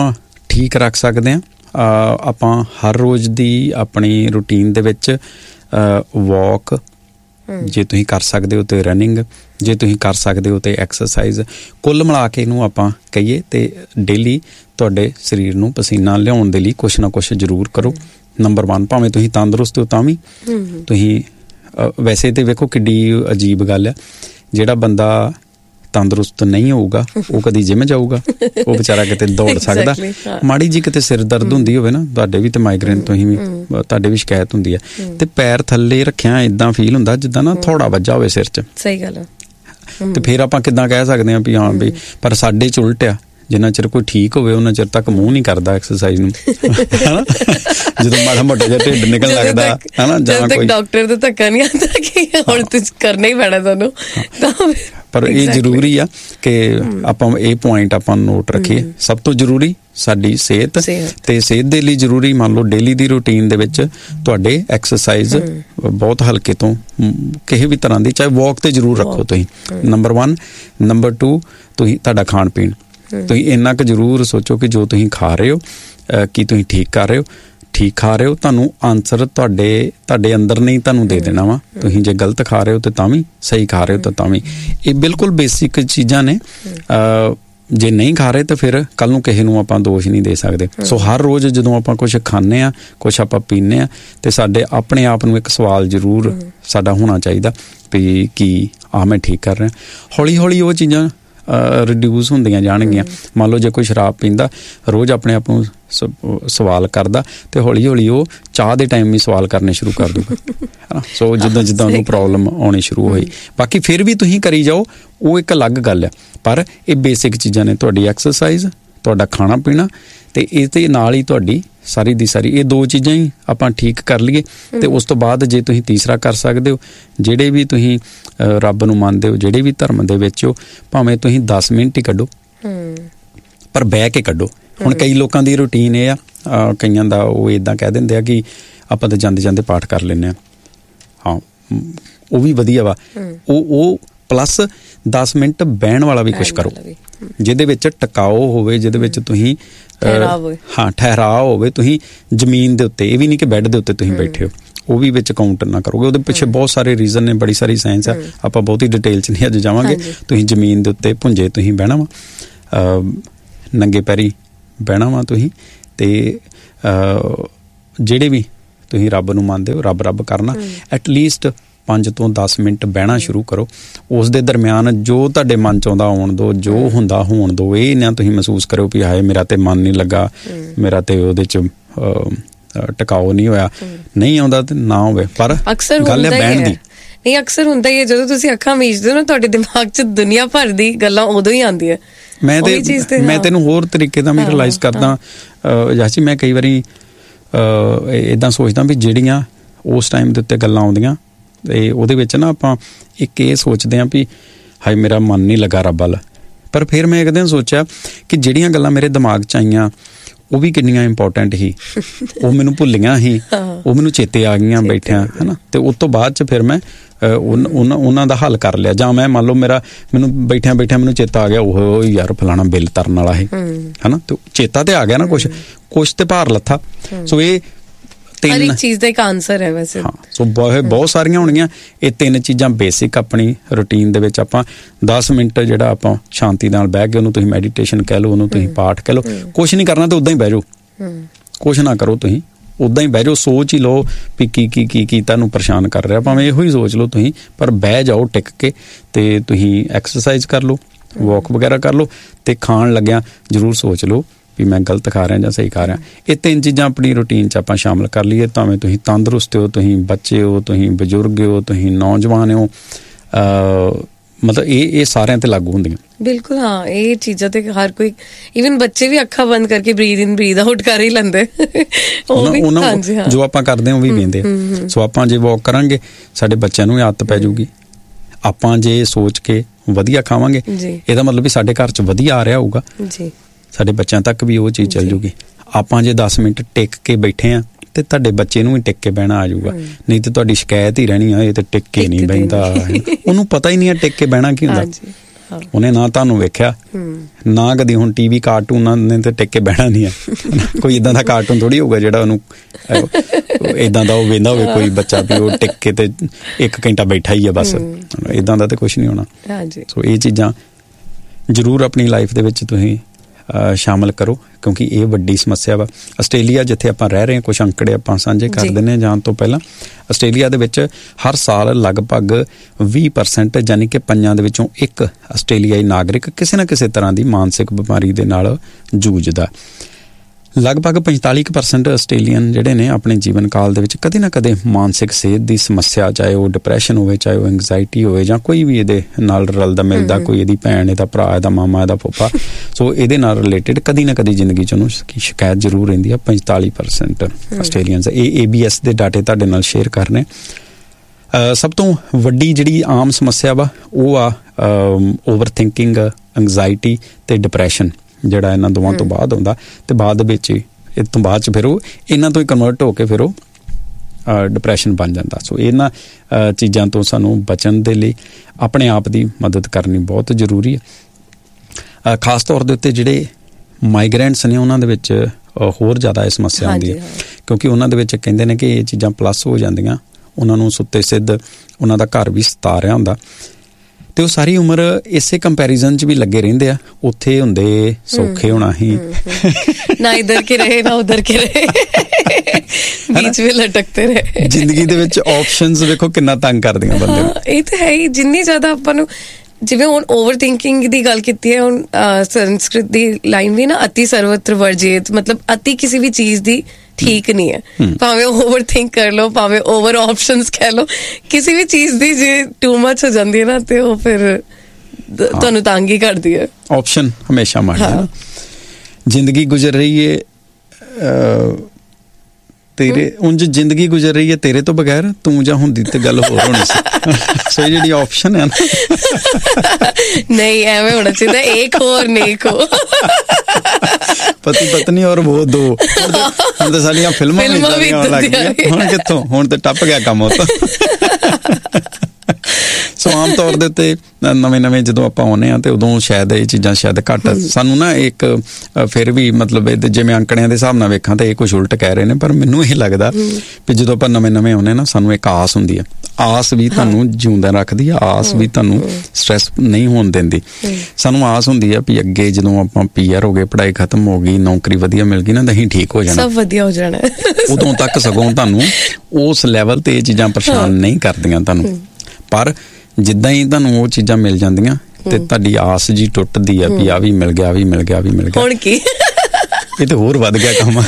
ਠੀਕ ਰੱਖ ਸਕਦੇ ਹਾਂ। ਆਪਾਂ ਹਰ ਰੋਜ਼ ਦੀ ਆਪਣੀ ਰੂਟੀਨ ਦੇ ਵਿੱਚ ਵਾਕ, ਜੇ ਤੁਸੀਂ ਕਰ ਸਕਦੇ ਹੋ ਤੇ ਰਨਿੰਗ, ਜੇ ਤੁਸੀਂ ਕਰ ਸਕਦੇ ਹੋ ਤੇ ਐਕਸਰਸਾਈਜ਼, ਕੁੱਲ ਮਿਲਾ ਕੇ ਇਹਨੂੰ ਆਪਾਂ ਕਹੀਏ ਤੇ ਡੇਲੀ ਤੁਹਾਡੇ ਸਰੀਰ ਨੂੰ ਪਸੀਨਾ ਲਿਆਉਣ ਦੇ ਲਈ ਕੁਛ ਨਾ ਕੁਛ ਜ਼ਰੂਰ ਕਰੋ। ਨੰਬਰ 1, ਭਾਵੇਂ ਤੁਸੀਂ ਤੰਦਰੁਸਤ ਹੋ ਤਾਂ ਵੀ ਤੁਸੀਂ ਵੈਸੇ ਤੇ ਵੇਖੋ ਕਿੱਡੀ ਅਜੀਬ ਗੱਲ ਆ, ਜਿਹੜਾ ਬੰਦਾ ਤੰਦਰੁਸਤ ਨਹੀਂ ਹੋਊਗਾ ਉਹ ਕਦੀ ਜਿਮ ਜਾਊਗਾ? ਉਹ ਵਿਚਾਰਾ ਕਿਤੇ ਦੌੜ ਸਕਦਾ? ਮਾੜੀ ਜੀ ਕਿਤੇ ਸਿਰ ਦਰਦ ਹੁੰਦੀ ਹੋਵੇ ਨਾ, ਤੁਹਾਡੇ ਵੀ ਤੇ ਮਾਈਗ੍ਰੇਨ, ਤੁਸੀਂ ਵੀ, ਤੁਹਾਡੇ ਵੀ ਸ਼ਿਕਾਇਤ ਹੁੰਦੀ ਹੈ, ਤੇ ਪੈਰ ਥੱਲੇ ਰੱਖਿਆ ਇਦਾਂ ਫੀਲ ਹੁੰਦਾ ਜਿੱਦਾਂ ਨਾ ਥੋੜਾ ਵੱਜਾ ਹੋਵੇ ਸਿਰ 'ਚ। ਸਹੀ ਗੱਲ ਹੈ। ਤੇ ਫਿਰ ਆਪਾਂ ਕਿੱਦਾਂ ਕਹਿ ਸਕਦੇ ਹਾਂ ਵੀ ਹਾਂ ਵੀ, ਪਰ ਸਾਡੇ 'ਚ ਉਲਟ ਆ, ਜਿੰਨਾ ਚਿਰ ਕੋਈ ਠੀਕ ਹੋਵੇ ਉਹਨਾਂ ਚਿਰ ਤੱਕ ਮੂੰਹ ਨਹੀਂ ਕਰਦਾ ਐਕਸਰਸਾਈਜ਼ ਨੂੰ, ਹਨਾ? ਜਦੋਂ ਮਾੜਾ ਮੋਟਾ ਜਿਹਾ ਢਿੱਡ ਨਿਕਲਣ ਲੱਗਦਾ, ਹਨਾ, ਜਾਂ ਕੋਈ ਡਾਕਟਰ ਦਾ ਧੱਕਾ ਨਹੀਂ ਆਉਂਦਾ ਕਿ ਹੁਣ ਤੁਸੀਂ ਕਰਨਾ ਹੀ ਪੈਣਾ ਤੁਹਾਨੂੰ, ਪਰ ਇਹ ਜ਼ਰੂਰੀ ਆ ਕਿ ਆਪਾਂ ਇਹ ਪੁਆਇੰਟ ਆਪਾਂ ਨੋਟ ਰੱਖੀਏ। ਸਭ ਤੋਂ ਜ਼ਰੂਰੀ ਸਾਡੀ ਸਿਹਤ, ਤੇ ਸਿਹਤ ਦੇ ਲਈ ਜ਼ਰੂਰੀ ਮੰਨ ਲਓ ਡੇਲੀ ਦੀ ਰੂਟੀਨ ਦੇ ਵਿੱਚ ਤੁਹਾਡੇ ਐਕਸਰਸਾਈਜ਼ ਬਹੁਤ ਹਲਕੇ ਤੋਂ ਕਿਸੇ ਵੀ ਤਰ੍ਹਾਂ ਦੀ, ਚਾਹੇ ਵਾਕ ਤੇ ਜ਼ਰੂਰ ਰੱਖੋ ਤੁਸੀਂ, ਨੰਬਰ 1। ਨੰਬਰ 2, ਤੁਸੀਂ ਤੁਹਾਡਾ ਖਾਣ ਪੀਣ, ਤੁਸੀਂ ਇੰਨਾ ਕੁ ਜ਼ਰੂਰ ਸੋਚੋ ਕਿ ਜੋ ਤੁਸੀਂ ਖਾ ਰਹੇ ਹੋ ਕੀ ਤੁਸੀਂ ਠੀਕ ਕਰ ਰਹੇ ਹੋ, ਠੀਕ ਖਾ ਰਹੇ ਹੋ, ਤੁਹਾਨੂੰ ਆਨਸਰ ਤੁਹਾਡੇ ਅੰਦਰ ਨਹੀਂ ਤੁਹਾਨੂੰ ਦੇ ਦੇਣਾ ਵਾ। ਤੁਸੀਂ ਜੇ ਗਲਤ ਖਾ ਰਹੇ ਹੋ ਤੇ ਤਾਂ ਵੀ, ਸਹੀ ਖਾ ਰਹੇ ਹੋ ਤਾਂ ਵੀ। ਇਹ ਬਿਲਕੁਲ ਬੇਸਿਕ ਚੀਜ਼ਾਂ ਨੇ। ਜੇ ਨਹੀਂ ਖਾ ਰਹੇ ਤਾਂ ਫਿਰ ਕੱਲ ਨੂੰ ਕਿਸੇ ਨੂੰ ਆਪਾਂ ਦੋਸ਼ ਨਹੀਂ ਦੇ ਸਕਦੇ। ਸੋ ਹਰ ਰੋਜ਼ ਜਦੋਂ ਆਪਾਂ ਕੁਛ ਖਾਂਦੇ ਹਾਂ, ਕੁਛ ਆਪਾਂ ਪੀਂਦੇ ਹਾਂ, ਤੇ ਸਾਡੇ ਆਪਣੇ ਆਪ ਨੂੰ ਇੱਕ ਸਵਾਲ ਜ਼ਰੂਰ ਸਾਡਾ ਹੋਣਾ ਚਾਹੀਦਾ ਵੀ ਕੀ ਮੈਂ ਠੀਕ ਕਰ ਰਿਹਾ? ਹੌਲੀ ਹੌਲੀ ਉਹ ਚੀਜ਼ਾਂ ਰਿਡਿਊਸ ਹੁੰਦੀਆਂ ਜਾਣਗੀਆਂ। ਮੰਨ ਲਓ ਜੇ ਕੋਈ ਸ਼ਰਾਬ ਪੀਂਦਾ, ਰੋਜ਼ ਆਪਣੇ ਆਪ ਨੂੰ ਸਵਾਲ ਕਰਦਾ, ਤੇ ਹੌਲੀ ਹੌਲੀ ਉਹ ਚਾਹ ਦੇ ਟਾਈਮ ਵੀ ਸਵਾਲ ਕਰਨੇ ਸ਼ੁਰੂ ਕਰ ਦੂਗਾ, ਹੈ ਨਾ? ਸੋ ਜਿੱਦਾਂ ਉਹਨੂੰ ਪ੍ਰੋਬਲਮ ਆਉਣੀ ਸ਼ੁਰੂ ਹੋਈ, ਬਾਕੀ ਫਿਰ ਵੀ ਤੁਸੀਂ ਕਰੀ ਜਾਓ, ਉਹ ਇੱਕ ਅਲੱਗ ਗੱਲ ਆ। ਪਰ ਇਹ ਬੇਸਿਕ ਚੀਜ਼ਾਂ ਨੇ, ਤੁਹਾਡੀ ਐਕਸਰਸਾਈਜ਼, ਤੁਹਾਡਾ ਖਾਣਾ ਪੀਣਾ, ਤੇ ਇਹਦੇ ਨਾਲ ਹੀ ਤੁਹਾਡੀ ਸਾਰੀ ਦੀ ਸਾਰੀ, ਇਹ 2 ਚੀਜ਼ਾਂ ਹੀ ਆਪਾਂ ਠੀਕ ਕਰ ਲਈਏ, ਤੇ ਉਸ ਤੋਂ ਬਾਅਦ ਜੇ ਤੁਸੀਂ ਤੀਸਰਾ ਕਰ ਸਕਦੇ ਹੋ, ਜਿਹੜੇ ਵੀ ਤੁਸੀਂ ਰੱਬ ਨੂੰ ਮੰਨਦੇ ਹੋ, ਜਿਹੜੇ ਵੀ ਧਰਮ ਦੇ ਵਿੱਚ ਹੋ, ਭਾਵੇਂ ਤੁਸੀਂ 10 ਮਿੰਟ ਹੀ ਕੱਢੋ, ਪਰ ਬਹਿ ਕੇ ਕੱਢੋ। ਹੁਣ ਕਈ ਲੋਕਾਂ ਦੀ ਰੂਟੀਨ ਇਹ ਆ, ਕਈਆਂ ਦਾ ਉਹ ਇਦਾਂ ਕਹਿ ਦਿੰਦੇ ਆ ਕਿ ਆਪਾਂ ਤਾਂ ਜਾਂਦੇ ਜਾਂਦੇ ਪਾਠ ਕਰ ਲੈਂਦੇ ਹਾਂ। ਹਾਂ, ਉਹ ਵੀ ਵਧੀਆ ਵਾ। ਉਹ ਪਲੱਸ 10 ਮਿੰਟ ਬਹਿਣ ਵਾਲਾ ਵੀ ਕੁਛ ਕਰੋ, ਜਿਹਦੇ ਵਿੱਚ ਟਿਕਾਓ ਹੋਵੇ, ਜਿਹਦੇ ਵਿੱਚ ਤੁਸੀਂ ਠਹਿਰਾਅ ਹੋਵੇ। ਤੁਸੀਂ ਜ਼ਮੀਨ ਦੇ ਉੱਤੇ, ਇਹ ਵੀ ਨਹੀਂ ਕਿ ਬੈੱਡ ਦੇ ਉੱਤੇ ਤੁਸੀਂ ਬੈਠੇ ਹੋ, ਉਹ ਵੀ ਵਿੱਚ ਕਾਊਂਟ ਨਾ ਕਰੋਗੇ। ਉਹਦੇ ਪਿੱਛੇ ਬਹੁਤ ਸਾਰੇ ਰੀਜ਼ਨ ਨੇ, ਬੜੀ ਸਾਰੀ ਸਾਇੰਸ ਆ, ਆਪਾਂ ਬਹੁਤੀ ਡਿਟੇਲ 'ਚ ਨਹੀਂ ਅੱਜ ਜਾਵਾਂਗੇ। ਤੁਸੀਂ ਜ਼ਮੀਨ ਦੇ ਉੱਤੇ ਭੁੰਜੇ ਤੁਸੀਂ ਬਹਿਣਾ ਵਾ, ਨੰਗੇ ਪੈਰੀ ਬਹਿਣਾ ਵਾ ਤੁਸੀਂ, ਤੇ ਜਿਹੜੇ ਵੀ ਤੁਸੀਂ ਰੱਬ ਨੂੰ ਮੰਨਦੇ ਹੋ, ਰੱਬ ਕਰਨਾ, ਐਟਲੀਸਟ 5 ਤੋਂ 10 ਮਿੰਟ ਬਹਿਣਾ ਸ਼ੁਰੂ ਕਰੋ। ਉਸ ਦੇ ਦਰਮਿਆਨ ਜੋ ਤੁਹਾਡੇ ਮਨ 'ਚ ਆਉਂਦਾ ਆਉਣ ਦਿਓ, ਜੋ ਹੁੰਦਾ ਹੋਣ ਦਿਓ। ਇਹ ਨਾ ਤੁਸੀਂ ਮਹਿਸੂਸ ਕਰੋ ਵੀ ਹਾਏ ਮੇਰਾ ਤੇ ਮਨ ਨਹੀਂ ਲੱਗਾ, ਮੇਰਾ ਤੇ ਉਹਦੇ 'ਚ ਟਿਕਾਓ ਨਹੀਂ ਹੋਇਆ। ਨਹੀਂ ਆਉਂਦਾ ਤੇ ਨਾ ਹੋਵੇ, ਪਰ ਗੱਲ ਹੈ ਬਹਿਣ ਦੀ। ਨਹੀਂ, ਅਕਸਰ ਹੁੰਦਾ ਹੀ ਹੈ, ਜਦੋਂ ਤੁਸੀਂ ਅੱਖਾਂ ਮੀਚਦੇ ਹੋ ਨਾ, ਤੁਹਾਡੇ ਦਿਮਾਗ 'ਚ ਦੁਨੀਆ ਭਰ ਦੀ ਗੱਲਾਂ ਉਦੋਂ ਹੀ ਆਉਂਦੀਆਂ। ਮੈਂ ਤੈਨੂੰ ਹੋਰ ਤਰੀਕੇ ਦਾ ਵੀ ਰਿਅਲਾਈਜ਼ ਕਰਦਾ ਜਾਸੀ, ਮੈਂ ਕਈ ਵਾਰੀ ਇੱਦਾਂ ਸੋਚਦਾ ਵੀ ਜਿਹੜੀਆਂ ਉਸ ਟਾਈਮ ਦੇ ਉੱਤੇ ਗੱਲਾਂ ਆਉਂਦੀਆਂ, ਤੇ ਉਹਦੇ ਵਿੱਚ ਨਾ ਆਪਾਂ ਇੱਕ ਇਹ ਸੋਚਦੇ ਹਾਂ ਵੀ ਹਾਏ ਮੇਰਾ ਮਨ ਨਹੀਂ ਲੱਗਾ ਰੱਬ ਵੱਲ। ਪਰ ਫਿਰ ਮੈਂ ਇੱਕ ਦਿਨ ਸੋਚਿਆ ਕਿ ਜਿਹੜੀਆਂ ਗੱਲਾਂ ਮੇਰੇ ਦਿਮਾਗ 'ਚ ਆਈਆਂ ਉਹ ਵੀ ਕਿੰਨੀਆਂ ਇੰਪੋਰਟੈਂਟ ਸੀ, ਉਹ ਮੈਨੂੰ ਭੁੱਲੀਆਂ ਸੀ, ਉਹ ਮੈਨੂੰ ਚੇਤੇ ਆ ਗਈਆਂ ਬੈਠਿਆਂ, ਹੈ ਨਾ? ਤੇ ਉਸ ਤੋਂ ਬਾਅਦ 'ਚ ਫਿਰ ਮੈਂ ਉਹਨਾਂ ਦਾ ਹੱਲ ਕਰ ਲਿਆ। ਜਾਂ ਮੈਂ ਮੰਨ ਲਓ ਮੈਨੂੰ ਬੈਠਿਆਂ ਮੈਨੂੰ ਚੇਤਾ ਆ ਗਿਆ, ਉਹ ਯਾਰ ਫਲਾਣਾ ਬਿੱਲ ਤਰਨ ਵਾਲਾ ਹੈ ਨਾ, ਤੇ ਚੇਤਾ ਤੇ ਆ ਗਿਆ ਨਾ, ਕੁਛ ਤੇ ਭਾਰ ਲੱਥਾ। ਸੋ ਇਹ ਹਰ ਇੱਕ ਚੀਜ਼ ਦਾ ਇੱਕ ਆਨਸਰ ਹੈ ਵੈਸੇ। ਹਾਂ, ਸੋ ਬਹੁਤ ਸਾਰੀਆਂ ਹੋਣਗੀਆਂ। ਇਹ 3 ਚੀਜ਼ਾਂ ਬੇਸਿਕ ਆਪਣੀ ਰੂਟੀਨ ਦੇ ਵਿੱਚ ਆਪਾਂ 10 ਮਿੰਟ ਜਿਹੜਾ ਆਪਾਂ ਸ਼ਾਂਤੀ ਨਾਲ ਬਹਿ ਕੇ, ਉਹਨੂੰ ਤੁਸੀਂ ਮੈਡੀਟੇਸ਼ਨ ਕਹਿ ਲਓ, ਉਹਨੂੰ ਤੁਸੀਂ ਪਾਠ ਕਹਿ ਲਓ, ਕੁਛ ਨਹੀਂ ਕਰਨਾ ਤੇ ਉਦਾਂ ਹੀ ਬਹਿ ਜਾਓ, ਕੁਛ ਨਾ ਕਰੋ, ਤੁਸੀਂ ਉਦਾਂ ਹੀ ਬਹਿ ਜਾਓ। ਸੋਚ ਹੀ ਲਓ ਵੀ ਕੀ ਤੁਹਾਨੂੰ ਪਰੇਸ਼ਾਨ ਕਰ ਰਿਹਾ, ਭਾਵੇਂ ਇਹੋ ਹੀ ਸੋਚ ਲਓ ਤੁਸੀਂ, ਪਰ ਬਹਿ ਜਾਓ ਟਿਕ ਕੇ, ਤੇ ਤੁਸੀਂ ਐਕਸਰਸਾਈਜ਼ ਕਰ ਲਓ, ਵਾਕ ਵਗੈਰਾ ਕਰ ਲਓ, ਤੇ ਖਾਣ ਲੱਗਿਆ ਜ਼ਰੂਰ ਸੋਚ ਲਓ ਵੀ ਮੈਂ ਗਲਤ ਖਾ ਰਿਹਾ ਜਾਂ ਸਹੀ ਖਾ ਰਿਹਾ। ਇਹ 3 ਚੀਜ਼ਾਂ ਆਪਣੀ ਰੂਟੀਨ 'ਚ ਆਪਾਂ ਸ਼ਾਮਲ ਕਰ ਲਈਏ, ਭਾਵੇਂ ਤੁਸੀਂ ਤੰਦਰੁਸਤ ਹੋ, ਤੁਸੀਂ ਬੱਚੇ ਹੋ, ਤੁਸੀਂ ਬਜ਼ੁਰਗ ਹੋ, ਤੁਸੀਂ ਨੌਜਵਾਨ ਹੋ, ਮਤਲਬ ਇਹ ਸਾਰਿਆਂ ਤੇ ਲਾਗੂ ਹੁੰਦੀਆਂ। ਬਿਲਕੁਲ, ਹਾਂ, ਇਹ ਚੀਜ਼ਾਂ ਤੇ ਹਰ ਕੋਈ, ਈਵਨ ਬੱਚੇ ਵੀ ਅੱਖਾਂ ਬੰਦ ਕਰਕੇ ਬਰੀਥ ਇਨ ਬਰੀਥ ਆਊਟ ਕਰ ਹੀ ਲੈਂਦੇ। ਜੋ ਆਪਾਂ ਕਰਦੇ ਹਾਂ ਉਹ ਵੀ ਵੇਂਦੇ। ਸੋ ਆਪਾਂ ਜੇ ਵਾਕ ਕਰਾਂਗੇ, ਸਾਡੇ ਬੱਚਿਆਂ ਨੂੰ ਆਦਤ ਪੈ ਜਾਊਗੀ। ਆਪਾਂ ਜੇ ਸੋਚ ਕੇ ਵਧੀਆ ਖਾਵਾਂਗੇ, ਇਹਦਾ ਮਤਲਬ ਵੀ ਸਾਡੇ ਘਰ 'ਚ ਵਧੀਆ ਆ ਰਿਹਾ ਹੋਊਗਾ, ਸਾਡੇ ਬੱਚਿਆਂ ਤੱਕ ਵੀ ਉਹ ਚੀਜ਼ ਚੱਲ ਜੂਗੀ। ਆਪਾਂ ਜੇ 10 ਮਿੰਟ ਟਿਕ ਕੇ ਬੈਠੇ ਆ, ਤੇ ਤੁਹਾਡੇ ਬੱਚੇ ਨੂੰ ਵੀ ਟਿਕ ਕੇ ਬਹਿਣਾ ਆ ਜਾਊਗਾ। ਨਹੀਂ ਤੇ ਤੁਹਾਡੀ ਸ਼ਿਕਾਇਤ ਹੀ ਰਹਿਣੀ ਆ, ਇਹ ਤੇ ਟਿਕ ਕੇ ਨਹੀਂ ਬਹਿੰਦਾ, ਉਹਨੂੰ ਪਤਾ ਹੀ ਨਹੀਂ ਆ ਟਿਕ ਕੇ ਬਹਿਣਾ ਕੀ ਹੁੰਦਾ। ਉਹਨੇ ਨਾ ਤੁਹਾਨੂੰ ਵੇਖਿਆ ਨਾ ਕਦੀ ਹੁਣ ਟੀਵੀ ਕਾਰਟੂਨਾਂ ਨੇ ਤੇ ਟਿਕ ਕੇ ਬਹਿਣਾ ਨਹੀਂ ਹੈ। ਕੋਈ ਇਦਾਂ ਦਾ ਕਾਰਟੂਨ ਥੋੜੀ ਹੋਊਗਾ ਜਿਹੜਾ ਉਹਨੂੰ ਇਦਾਂ ਦਾ ਉਹ ਵੇਂਦਾ ਹੋਵੇ ਕੋਈ ਬੱਚਾ ਵੀ ਉਹ ਟਿਕ ਕੇ ਤੇ 1 ਘੰਟਾ ਬੈਠਾ ਹੀ ਆ ਬਸ, ਇਦਾਂ ਦਾ ਤੇ ਕੁਝ ਨਹੀਂ ਹੋਣਾ। ਸੋ ਇਹ ਚੀਜ਼ਾਂ ਜ਼ਰੂਰ ਆਪਣੀ ਲਾਈਫ ਦੇ ਵਿੱਚ ਤੁਸੀਂ ਸ਼ਾਮਲ ਕਰੋ, ਕਿਉਂਕਿ ਇਹ ਵੱਡੀ ਸਮੱਸਿਆ ਵਾ। ਆਸਟ੍ਰੇਲੀਆ ਜਿੱਥੇ ਆਪਾਂ ਰਹਿ ਰਹੇ ਹਾਂ, ਕੁਝ ਅੰਕੜੇ ਆਪਾਂ ਸਾਂਝੇ ਕਰ ਦਿੰਦੇ ਹਾਂ ਜਾਣ ਤੋਂ ਪਹਿਲਾਂ। ਆਸਟ੍ਰੇਲੀਆ ਦੇ ਵਿੱਚ ਹਰ ਸਾਲ ਲਗਭਗ 20% ਯਾਨੀ ਕਿ 5 ਦੇ ਵਿੱਚੋਂ 1 ਆਸਟ੍ਰੇਲੀਆਈ ਨਾਗਰਿਕ ਕਿਸੇ ਨਾ ਕਿਸੇ ਤਰ੍ਹਾਂ ਦੀ ਮਾਨਸਿਕ ਬਿਮਾਰੀ ਦੇ ਨਾਲ ਜੂਝਦਾ। ਲਗਭਗ 45% ਆਸਟ੍ਰੇਲੀਅਨ ਜਿਹੜੇ ਨੇ ਆਪਣੇ ਜੀਵਨ ਕਾਲ ਦੇ ਵਿੱਚ ਕਦੇ ਨਾ ਕਦੇ ਮਾਨਸਿਕ ਸਿਹਤ ਦੀ ਸਮੱਸਿਆ, ਚਾਹੇ ਉਹ ਡਿਪਰੈਸ਼ਨ ਹੋਵੇ, ਚਾਹੇ ਉਹ ਐਂਗਜ਼ਾਇਟੀ ਹੋਵੇ, ਜਾਂ ਕੋਈ ਵੀ ਇਹਦੇ ਨਾਲ ਰਲਦਾ ਮਿਲਦਾ, ਕੋਈ ਇਹਦੀ ਭੈਣ, ਇਹਦਾ ਭਰਾ, ਇਹਦਾ ਮਾਮਾ, ਇਹਦਾ ਫੁੱਫਾ, ਸੋ ਇਹਦੇ ਨਾਲ ਰਿਲੇਟਿਡ ਕਦੀ ਨਾ ਕਦੀ ਜ਼ਿੰਦਗੀ 'ਚ ਉਹਨੂੰ ਸ਼ਿਕਾਇਤ ਜ਼ਰੂਰ ਰਹਿੰਦੀ ਆ। 45% ਆਸਟ੍ਰੇਲੀਅਨਸ। ਇਹ ABS ਦੇ ਡਾਟੇ ਤੁਹਾਡੇ ਨਾਲ ਸ਼ੇਅਰ ਕਰਨੇ। ਸਭ ਤੋਂ ਵੱਡੀ ਜਿਹੜੀ ਆਮ ਸਮੱਸਿਆ ਵਾ ਉਹ ਆ ਓਵਰ ਥਿੰਕਿੰਗ, ਐਂਗਜ਼ਾਇਟੀ ਤੇ ਡਿਪਰੈਸ਼ਨ, ਜਿਹੜਾ ਇਹਨਾਂ ਦੋਵਾਂ ਤੋਂ ਬਾਅਦ ਆਉਂਦਾ। ਤੇ ਬਾਅਦ ਦੇ ਵਿੱਚ ਇਹ ਤੋਂ ਬਾਅਦ 'ਚ ਫਿਰ ਉਹ ਇਹਨਾਂ ਤੋਂ ਹੀ ਕਨਵਰਟ ਹੋ ਕੇ ਫਿਰ ਉਹ ਡਿਪਰੈਸ਼ਨ ਬਣ ਜਾਂਦਾ। ਸੋ ਇਹਨਾਂ ਚੀਜ਼ਾਂ ਤੋਂ ਸਾਨੂੰ ਬਚਣ ਦੇ ਲਈ ਆਪਣੇ ਆਪ ਦੀ ਮਦਦ ਕਰਨੀ ਬਹੁਤ ਜ਼ਰੂਰੀ ਹੈ। ਖਾਸ ਤੌਰ ਦੇ ਉੱਤੇ ਜਿਹੜੇ ਮਾਈਗ੍ਰੈਂਟਸ ਨੇ ਉਹਨਾਂ ਦੇ ਵਿੱਚ ਹੋਰ ਜ਼ਿਆਦਾ ਇਹ ਸਮੱਸਿਆ ਆਉਂਦੀ ਹੈ, ਕਿਉਂਕਿ ਉਹਨਾਂ ਦੇ ਵਿੱਚ ਕਹਿੰਦੇ ਨੇ ਕਿ ਇਹ ਚੀਜ਼ਾਂ ਪਲੱਸ ਹੋ ਜਾਂਦੀਆਂ, ਉਹਨਾਂ ਨੂੰ ਸੁੱਤੇ ਸਿੱਧ ਉਹਨਾਂ ਦਾ ਘਰ ਵੀ ਸਤਾ ਰਿਹਾ ਹੁੰਦਾ, ਤੇ ਉਹ ਸਾਰੀ ਉਮਰ ਇਸੇ ਕੰਪੈਰੀਜ਼ਨ 'ਚ ਵੀ ਲੱਗੇ ਰਹਿੰਦੇ ਆ। ਉੱਥੇ ਹੁੰਦੇ ਸੌਖੇ ਹੋਣਾ ਹੀ, ਨਾ ਇਧਰ ਕੇ ਰਹੇ ਨਾ ਉਧਰ ਕੇ ਰਹੇ, बीच में लटकते रहे। ਜ਼ਿੰਦਗੀ ਦੇ ਵਿੱਚ ਆਪਸ਼ਨਸ ਵੇਖੋ ਕਿੰਨਾ ਤੰਗ ਕਰਦੀਆਂ ਬੰਦੇ ਨੂੰ। ਇਹ ਤਾਂ ਹੈ ਹੀ, ਜਿੰਨੀ ਜ਼ਿਆਦਾ ਆਪਾਂ ਨੂੰ, ਜਿਵੇਂ ਹੁਣ ਓਵਰ ਥਿੰਕਿੰਗ ਦੀ ਗੱਲ ਕੀਤੀ ਹੈ, ਹੁਣ ਸੰਸਕ੍ਰਿਤ ਦੀ ਲਾਈਨ ਵੀ ਨਾ, ਅਤੀ ਸਰਵਤਰ ਵਰਜੇਤ, ਮਤਲਬ ਅਤੀ ਕਿਸੇ ਵੀ ਚੀਜ਼ ਦੀ ਠੀਕ ਨਹੀਂ ਹੈ। ਭਾਵੇਂ ਓਵਰ ਥਿੰਕ ਕਰ ਲਓ, ਭਾਵੇਂ ਓਵਰ ਆਪਸ਼ਨਸ ਕਹਿ ਲਓ, ਕਿਸੇ ਵੀ ਚੀਜ਼ ਦੀ ਜੇ ਟੂ ਮਚ ਹੋ ਜਾਂਦੀ ਹੈ ਨਾ ਤੇ ਉਹ ਫਿਰ ਤੁਹਾਨੂੰ ਤੰਗ ਹੀ ਕਰਦੀ ਹੈ। ਆਪਸ਼ਨ ਹਮੇਸ਼ਾ ਮਾੜਾ। ਜ਼ਿੰਦਗੀ ਗੁਜ਼ਰ ਰਹੀ ਹੈ ਤੇਰੇ, ਉਂਝ ਜ਼ਿੰਦਗੀ ਗੁਜ਼ਰ ਰਹੀ ਹੈ ਤੇਰੇ ਤੋਂ ਬਗੈਰ, ਤੂੰ ਜਾਂ ਹੁੰਦੀ ਤੇ ਗੱਲ ਹੋਰ ਹੋਣੀ ਸੀ। ਸੋ ਇਹ ਜਿਹੜੀ ਆਪਸ਼ਨ ਹੈ ਨਾ, ਨਹੀਂ ਐਵੇਂ ਹੋਣਾ ਚਾਹੀਦਾ, ਇੱਕ ਹੋਰ ਨੇਕ ਹੋ। ਪਤੀ ਪਤਨੀ ਔਰ ਉਹ ਦੋ। ਹੁਣ ਤਾਂ ਸਾਡੀਆਂ ਫਿਲਮਾਂ ਵੀ ਆਉਣ ਲੱਗ ਗਈਆਂ। ਹੁਣ ਕਿੱਥੋਂ, ਹੁਣ ਤੇ ਟੱਪ ਗਿਆ ਕੰਮ ਉਹ ਤਾਂ। ਸੋ ਆਮ ਤੌਰ ਦੇ ਉੱਤੇ ਨਵੇਂ ਜਦੋਂ ਆਪਾਂ ਆਉਂਦੇ ਹਾਂ ਤੇ ਉਦੋਂ ਸ਼ਾਇਦ ਇਹ ਚੀਜ਼ਾਂ ਸ਼ਾਇਦ ਘੱਟ ਸਾਨੂੰ ਨਾ ਇੱਕ ਫਿਰ ਵੀ ਮਤਲਬ ਜਿਵੇਂ ਅੰਕੜਿਆਂ ਦੇ ਹਿਸਾਬ ਨਾਲ ਵੇਖਾਂ ਤਾਂ ਇਹ ਕੁਛ ਉਲਟ ਕਹਿ ਰਹੇ ਨੇ, ਪਰ ਮੈਨੂੰ ਇਹ ਲੱਗਦਾ ਵੀ ਜਦੋਂ ਆਪਾਂ ਨਵੇਂ ਆਉਂਦੇ ਨਾ, ਸਾਨੂੰ ਇੱਕ ਆਸ ਹੁੰਦੀ ਹੈ। ਆਸ ਵੀ ਤੁਹਾਨੂੰ ਜਿਉਂਦਾ ਰੱਖਦੀ ਆ, ਆਸ ਵੀ ਤੁਹਾਨੂੰ ਸਟ੍ਰੈਸ ਨਹੀਂ ਹੋਣ ਦਿੰਦੀ। ਸਾਨੂੰ ਆਸ ਹੁੰਦੀ ਆ ਵੀ ਅੱਗੇ ਜਦੋਂ ਆਪਾਂ PR ਹੋ ਗਏ, ਪੜ੍ਹਾਈ ਖਤਮ ਹੋ ਗਈ, ਨੌਕਰੀ ਵਧੀਆ ਮਿਲ ਗਈ ਨਾ, ਤਾਂ ਅਸੀਂ ਠੀਕ ਹੋ ਜਾਣਾ, ਸਭ ਵਧੀਆ ਹੋ ਜਾਣਾ। ਉਦੋਂ ਤੱਕ ਸਗੋਂ ਤੁਹਾਨੂੰ ਉਸ ਲੈਵਲ ਤੇ ਇਹ ਚੀਜ਼ਾਂ ਪਰੇਸ਼ਾਨ ਨਹੀਂ ਕਰਦੀਆਂ ਤੁਹਾਨੂੰ। ਪਰ ਜਿੱਦਾਂ ਹੀ ਤੁਹਾਨੂੰ ਉਹ ਚੀਜ਼ਾਂ ਮਿਲ ਜਾਂਦੀਆਂ ਤੇ ਤੁਹਾਡੀ ਆਸ ਜੀ ਟੁੱਟਦੀ ਆ ਵੀ ਆ ਵੀ ਮਿਲ ਗਿਆ, ਆ ਵੀ ਮਿਲ ਗਿਆ, ਆ ਵੀ ਮਿਲ ਗਿਆ, ਹੁਣ ਕੀ ਇਹ ਤੇ ਹੋਰ ਵੱਧ ਗਿਆ ਕੰਮ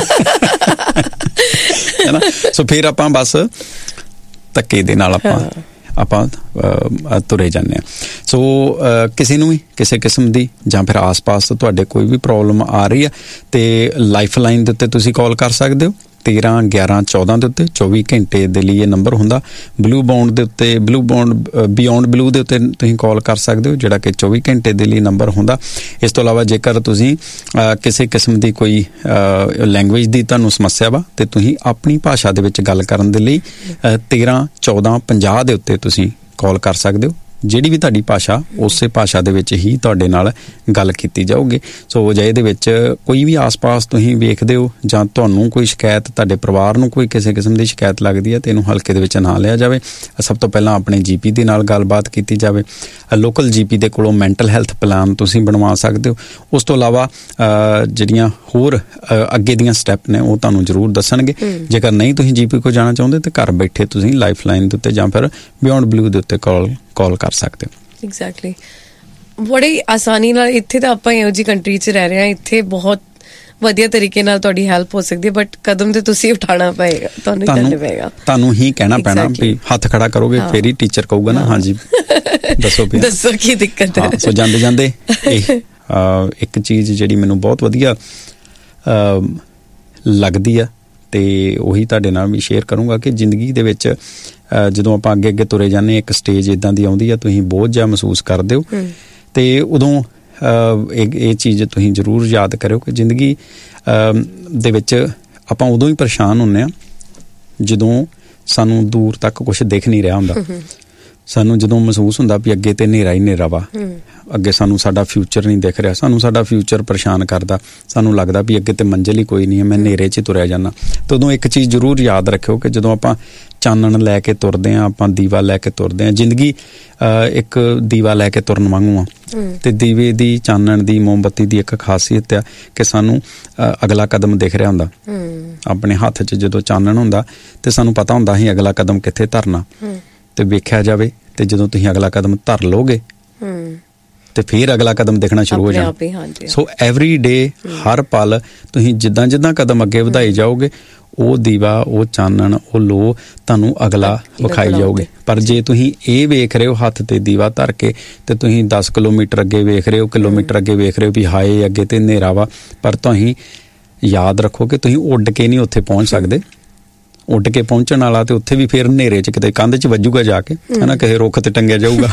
ਹੈ ਨਾ। ਸੋ ਫਿਰ ਆਪਾਂ ਬਸ ਧੱਕੇ ਦੇ ਨਾਲ ਆਪਾਂ ਤੁਰੇ ਜਾਂਦੇ ਹਾਂ। ਸੋ ਕਿਸੇ ਨੂੰ ਵੀ ਕਿਸੇ ਕਿਸਮ ਦੀ ਜਾਂ ਫਿਰ ਆਸ-ਪਾਸ ਤੁਹਾਡੇ ਕੋਈ ਵੀ ਪ੍ਰੋਬਲਮ ਆ ਰਹੀ ਆ ਤੇ ਲਾਈਫ ਲਾਈਨ ਦੇ ਉੱਤੇ ਤੁਸੀਂ ਕਾਲ ਕਰ ਸਕਦੇ ਹੋ 13 11 14 ਦੇ ਉੱਤੇ। 24 ਘੰਟੇ ਦੇ ਲਈ ਇਹ ਨੰਬਰ ਹੁੰਦਾ। ਬਲੂ ਬੌਂਡ ਦੇ ਉੱਤੇ, ਬਲੂ ਬੌਂਡ ਬਿਯੋਂਡ ਬਲੂ ਦੇ ਉੱਤੇ ਤੁਸੀਂ ਕਾਲ ਕਰ ਸਕਦੇ ਹੋ, ਜਿਹੜਾ ਕਿ 24 ਘੰਟੇ ਦੇ ਲਈ ਨੰਬਰ ਹੁੰਦਾ। ਇਸ ਤੋਂ ਇਲਾਵਾ ਜੇਕਰ ਤੁਸੀਂ ਕਿਸੇ ਕਿਸਮ ਦੀ ਕੋਈ ਲੈਂਗੁਏਜ ਦੀ ਤੁਹਾਨੂੰ ਸਮੱਸਿਆ ਵਾ ਤੇ ਤੁਸੀਂ ਆਪਣੀ ਭਾਸ਼ਾ ਦੇ ਵਿੱਚ ਗੱਲ ਕਰਨ ਦੇ ਲਈ 13 14 50 ਦੇ ਉੱਤੇ ਤੁਸੀਂ ਕਾਲ ਕਰ ਸਕਦੇ ਹੋ। ਜਿਹੜੀ ਵੀ ਤੁਹਾਡੀ ਭਾਸ਼ਾ, ਉਸੇ ਭਾਸ਼ਾ ਦੇ ਵਿੱਚ ਹੀ ਤੁਹਾਡੇ ਨਾਲ ਗੱਲ ਕੀਤੀ ਜਾਊਗੀ। ਸੋ ਜੇ ਇਹਦੇ ਵਿੱਚ ਕੋਈ ਵੀ ਆਸ-ਪਾਸ ਤੁਸੀਂ ਵੇਖਦੇ ਹੋ ਜਾਂ ਤੁਹਾਨੂੰ ਕੋਈ ਸ਼ਿਕਾਇਤ, ਤੁਹਾਡੇ ਪਰਿਵਾਰ ਨੂੰ ਕੋਈ ਕਿਸੇ ਕਿਸਮ ਦੀ ਸ਼ਿਕਾਇਤ ਲੱਗਦੀ ਹੈ ਤੇ ਇਹਨੂੰ ਹਲਕੇ ਦੇ ਵਿੱਚ ਨਾ ਲਿਆ ਜਾਵੇ। ਸਭ ਤੋਂ ਪਹਿਲਾਂ ਆਪਣੇ GP ਦੇ ਨਾਲ ਗੱਲਬਾਤ ਕੀਤੀ ਜਾਵੇ। ਲੋਕਲ GP ਦੇ ਕੋਲੋਂ ਮੈਂਟਲ ਹੈਲਥ ਪਲਾਨ ਤੁਸੀਂ ਬਣਵਾ ਸਕਦੇ ਹੋ। ਉਸ ਤੋਂ ਇਲਾਵਾ ਜਿਹੜੀਆਂ ਹੋਰ ਅੱਗੇ ਦੀਆਂ ਸਟੈਪ ਨੇ ਉਹ ਤੁਹਾਨੂੰ ਜ਼ਰੂਰ ਦੱਸਣਗੇ। ਜੇਕਰ ਨਹੀਂ ਤੁਸੀਂ GP ਕੋਲ ਜਾਣਾ ਚਾਹੁੰਦੇ ਤਾਂ ਘਰ ਬੈਠੇ ਤੁਸੀਂ ਲਾਈਫ ਲਾਈਨ ਦੇ ਉੱਤੇ ਜਾਂ ਫਿਰ ਬਿਯੋਂਡ ਬਲੂ ਦੇ ਉੱਤੇ ਕਾਲ ਕਰ ਸਕਦੇ ਹੋ। ਐਗਜ਼ੈਕਟਲੀ, ਬੜੀ ਆਸਾਨੀ ਨਾਲ। ਇੱਥੇ ਤਾਂ ਆਪਾਂ ਇਹੋ ਜਿਹੀ ਕੰਟਰੀ 'ਚ ਰਹਿ ਰਹੇ ਹਾਂ, ਇੱਥੇ ਬਹੁਤ ਵਧੀਆ ਤਰੀਕੇ ਨਾਲ ਤੁਹਾਡੀ ਹੈਲਪ ਹੋ ਸਕਦੀ ਹੈ, ਬਟ ਕਦਮ ਤੇ ਤੁਸੀਂ ਉਠਾਉਣਾ ਪਏਗਾ, ਤੁਹਾਨੂੰ ਹੀ ਕਹਿਣਾ ਪੈਣਾ ਵੀ ਹੱਥ ਖੜਾ ਕਰੋਗੇ ਫੇਰ ਹੀ ਟੀਚਰ ਕਹੂਗਾ ਨਾ ਹਾਂਜੀ ਦੱਸੋ ਕੀ ਦਿੱਕਤ ਹੈ। ਸੋ ਜਾਂਦੇ ਇਹ ਇੱਕ ਚੀਜ਼ ਜਿਹੜੀ ਮੈਨੂੰ ਬਹੁਤ ਵਧੀਆ ਲੱਗਦੀ ਆ ਤੇ ਉਹੀ ਤੁਹਾਡੇ ਨਾਲ ਵੀ ਸ਼ੇਅਰ ਕਰੂੰਗਾ ਕਿ ਜ਼ਿੰਦਗੀ ਦੇ ਵਿੱਚ ਜਦੋਂ ਆਪਾਂ ਅੱਗੇ ਤੁਰੇ ਜਾਂਦੇ, ਇੱਕ ਸਟੇਜ ਇੱਦਾਂ ਦੀ ਆਉਂਦੀ ਆ, ਤੁਸੀਂ ਬੋਝ ਜਿਹਾ ਮਹਿਸੂਸ ਕਰਦੇ ਹੋ ਤੇ ਉਦੋਂ ਇਹ ਚੀਜ਼ ਤੁਸੀਂ ਜ਼ਰੂਰ ਯਾਦ ਕਰਿਓ ਕਿ ਜ਼ਿੰਦਗੀ ਦੇ ਵਿੱਚ ਆਪਾਂ ਉਦੋਂ ਹੀ ਪਰੇਸ਼ਾਨ ਹੁੰਦੇ ਹਾਂ ਜਦੋਂ ਸਾਨੂੰ ਦੂਰ ਤੱਕ ਕੁਛ ਦਿਖ ਨਹੀਂ ਰਿਹਾ ਹੁੰਦਾ। ਸਾਨੂੰ ਜਦੋਂ ਮਹਿਸੂਸ ਹੁੰਦਾ ਵੀ ਅੱਗੇ ਤੇ ਹਨੇਰਾ ਹੀ ਹਨੇਰਾ ਵਾ, ਅੱਗੇ ਸਾਨੂੰ ਸਾਡਾ ਫਿਊਚਰ ਨਹੀਂ ਦਿਖ ਰਿਹਾ, ਸਾਨੂੰ ਸਾਡਾ ਫਿਊਚਰ ਪਰੇਸ਼ਾਨ ਕਰਦਾ, ਸਾਨੂੰ ਲੱਗਦਾ ਵੀ ਅੱਗੇ ਤੇ ਮੰਜ਼ਿਲ ਹੀ ਕੋਈ ਨਹੀਂ ਹੈ, ਮੈਂ ਹਨੇਰੇ 'ਚ ਹੀ ਤੁਰਿਆ ਜਾਂਦਾ, ਤਾਂ ਉਦੋਂ ਇੱਕ ਚੀਜ਼ ਜ਼ਰੂਰ ਯਾਦ ਰੱਖਿਓ ਕਿ ਜਦੋਂ ਆਪਾਂ ਚਾਨਣ ਲੈ ਕੇ ਤੁਰਦੇ ਹਾਂ, ਆਪਾਂ ਦੀਵਾ ਲੈ ਕੇ ਤੁਰਦੇ ਹਾਂ, ਜ਼ਿੰਦਗੀ ਇੱਕ ਦੀਵਾ ਲੈ ਕੇ ਤੁਰਨ ਵਾਂਗੂ ਆ। ਤੇ ਦੀਵੇ ਦੀ, ਚਾਨਣ ਦੀ, ਮੋਮਬੱਤੀ ਦੀ ਇੱਕ ਖਾਸੀਅਤ ਆ ਕਿ ਸਾਨੂੰ ਅਗਲਾ ਕਦਮ ਦਿਖ ਰਿਹਾ ਹੁੰਦਾ। ਆਪਣੇ ਹੱਥ 'ਚ ਜਦੋਂ ਚਾਨਣ ਹੁੰਦਾ ਤੇ ਸਾਨੂੰ ਪਤਾ ਹੁੰਦਾ ਅਸੀਂ ਅਗਲਾ ਕਦਮ ਕਿੱਥੇ ਧਰਨਾ, ਤੇ ਵੇਖਿਆ ਜਾਵੇ ਤੇ ਜਦੋਂ ਤੁਸੀਂ ਅਗਲਾ ਕਦਮ ਧਰ ਲੋਗੇ ਤੇ ਫਿਰ ਅਗਲਾ ਕਦਮ ਦੇਖਣਾ ਸ਼ੁਰੂ ਹੋ ਜਾਣਾ। ਸੋ ਐਵਰੀ ਡੇ, ਹਰ ਪਲ ਤੁਸੀਂ ਜਿੱਦਾਂ ਜਿੱਦਾਂ ਕਦਮ ਅੱਗੇ ਵਧਾਈ ਜਾਓਗੇ, ਉਹ ਦੀਵਾ, ਉਹ ਚਾਨਣ, ਉਹ ਲੋ ਤੁਹਾਨੂੰ ਅਗਲਾ ਵਿਖਾਈ ਜਾਓਗੇ। ਪਰ ਜੇ ਤੁਸੀਂ ਇਹ ਵੇਖ ਰਹੇ ਹੋ ਹੱਥ ਤੇ ਦੀਵਾ ਧਰ ਕੇ ਤੇ ਤੁਸੀਂ 10 ਕਿਲੋਮੀਟਰ ਅੱਗੇ ਵੇਖ ਰਹੇ ਹੋ, ਕਿਲੋਮੀਟਰ ਅੱਗੇ ਵੇਖ ਰਹੇ ਹੋ ਵੀ ਹਾਏ ਅੱਗੇ ਤੇ ਹਨੇਰਾ ਵਾ, ਪਰ ਤੁਸੀਂ ਯਾਦ ਰੱਖੋ ਕਿ ਤੁਸੀਂ ਉੱਡ ਕੇ ਨਹੀਂ ਉੱਥੇ ਪਹੁੰਚ ਸਕਦੇ। ਉੱਡ ਕੇ ਪਹੁੰਚਣ ਵਾਲਾ ਤੇ ਉੱਥੇ ਵੀ ਫਿਰ ਹਨੇਰੇ 'ਚ ਕਿਤੇ ਕੰਧ 'ਚ ਵੱਜੂਗਾ ਜਾ ਕੇ, ਹਨਾ, ਕਿਸੇ ਰੁੱਖ ਤੇ ਟੰਗਿਆ ਜਾਊਗਾ।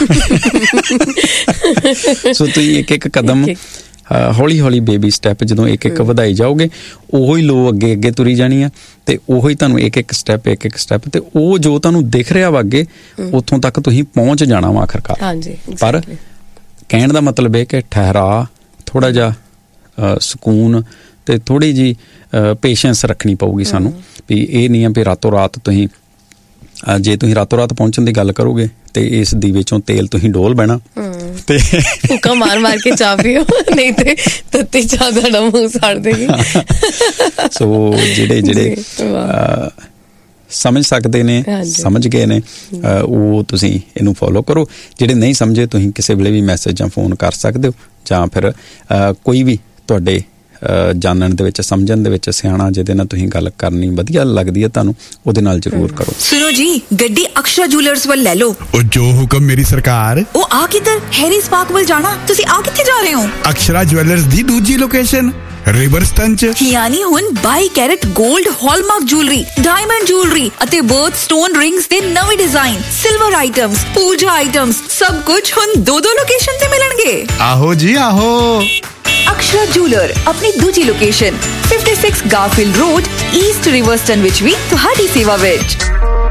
ਸੋ ਤੁਸੀਂ ਇੱਕ ਇੱਕ ਕਦਮ, ਹੌਲੀ ਹੌਲੀ ਬੇਬੀ ਸਟੈਪ ਜਦੋਂ ਇੱਕ ਇੱਕ ਵਧਾਈ ਜਾਓਗੇ, ਉਹੋ ਹੀ ਲੋ ਅੱਗੇ ਅੱਗੇ ਤੁਰੀ ਜਾਣੀ ਆ, ਤੇ ਉਹੋ ਹੀ ਤੁਹਾਨੂੰ ਇੱਕ ਇੱਕ ਸਟੈਪ ਤੇ ਉਹ ਜੋ ਤੁਹਾਨੂੰ ਦਿਖ ਰਿਹਾ ਵਾ ਅੱਗੇ, ਉੱਥੋਂ ਤੱਕ ਤੁਸੀਂ ਪਹੁੰਚ ਜਾਣਾ ਵਾ ਆਖਰਕਾਰ। ਪਰ ਕਹਿਣ ਦਾ ਮਤਲਬ ਇਹ ਕਿ ਠਹਿਰਾ, ਥੋੜਾ ਜਿਹਾ ਸਕੂਨ ਤੇ ਥੋੜੀ ਜੀ ਪੇਸ਼ੈਂਸ ਰੱਖਣੀ ਪਊਗੀ ਸਾਨੂੰ, ਵੀ ਇਹ ਨਹੀਂ ਆ ਵੀ ਰਾਤੋਂ ਰਾਤ ਤੁਸੀਂ, ਜੇ ਤੁਸੀਂ ਰਾਤੋਂ ਰਾਤ ਪਹੁੰਚਣ ਦੀ ਗੱਲ ਕਰੋਗੇ ਤੇ ਇਸ ਦੀਵੇ ਚੋਂ ਤੇਲ ਤੁਸੀਂ ਡੋਲ ਬਹਿਣਾ ਤੇ ਭੁੱਕਾ ਮਾਰ ਕੇ ਚਾਹ ਪੀਓ, ਨਹੀਂ ਤੇ ਤੱਤੀ ਚਾਹ ਦਾ ਮੂੰਹ ਸਾੜ ਦੇਗੀ। ਸੋ ਜਿਹੜੇ ਸਮਝ ਸਕਦੇ ਨੇ, ਸਮਝ ਗਏ ਨੇ, ਉਹ ਤੁਸੀਂ ਇਹਨੂੰ ਫੋਲੋ ਕਰੋ। ਜਿਹੜੇ ਨਹੀਂ ਸਮਝੇ, ਤੁਸੀਂ ਕਿਸੇ ਵੇਲੇ ਵੀ ਮੈਸੇਜ ਜਾਂ ਫੋਨ ਕਰ ਸਕਦੇ ਹੋ, ਜਾਂ ਫਿਰ ਕੋਈ ਵੀ ਤੁਹਾਡੇ ਜਾਣਨ ਦੇ ਵਿੱਚ, ਸਮਝਣ ਦੇ ਵਿੱਚ ਸਿਆਣਾ ਜਿਹਦੇ ਨਾਲ ਤੁਸੀਂ ਗੱਲ ਕਰਨੀ ਵਧੀਆ ਲੱਗਦੀ ਹੈ ਤੁਹਾਨੂੰ, ਉਹਦੇ ਨਾਲ ਜ਼ਰੂਰ ਕਰੋ। ਸੁਣੋ ਜੀ, ਗੱਡੀ ਅਕਸ਼ਰਾ ਜੁਐਲਰਸ ਵੱਲ ਲੈ ਲਓ। ਉਹ ਜੋ ਹੁਕਮ ਮੇਰੀ ਸਰਕਾਰ। ਉਹ ਆ ਕਿੱਧਰ? ਹੈਰੀ ਸਪਾਰਕ ਵੱਲ ਜਾਣਾ। ਤੁਸੀਂ ਆ ਕਿੱਥੇ ਜਾ ਰਹੇ ਹੋ? ਅਕਸ਼ਰਾ ਜੁਐਲਰਸ ਦੀ ਦੂਜੀ ਲੋਕੇਸ਼ਨ ਰਿਵਰਸਟਨ 'ਚ, ਯਾਨੀ ਹੁਣ 22 ਕੈਰਟ 골ਡ ਹਾਲਮਾਰਕ ਜੁਐਲਰੀ, ਡਾਇਮੰਡ ਜੁਐਲਰੀ ਅਤੇ ਬਰਥ ਸਟੋਨ ਰਿੰਗਸ ਦੇ ਨਵੇਂ ਡਿਜ਼ਾਈਨ, ਸਿਲਵਰ ਆਈਟਮਸ, ਪੂਜਾ ਆਈਟਮਸ, ਸਭ ਕੁਝ ਹੁਣ ਦੋ ਲੋਕੇਸ਼ਨ ਤੇ ਮਿਲਣਗੇ। ਆਹੋ ਜੀ ਆਹੋ। ਅਕਸ਼ਰਾ ਜੁਐਲਰ ਆਪਣੀ ਦੂਜੀ ਲੋਕੇਸ਼ਨ 56 ਗਾਰਫੀਲਡ ਰੋਡ, ਈਸਟ ਰਿਵਰਸਟਨ ਵਿੱਚ ਵੀ ਤੁਹਾਡੀ ਸੇਵਾ ਵਿੱਚ।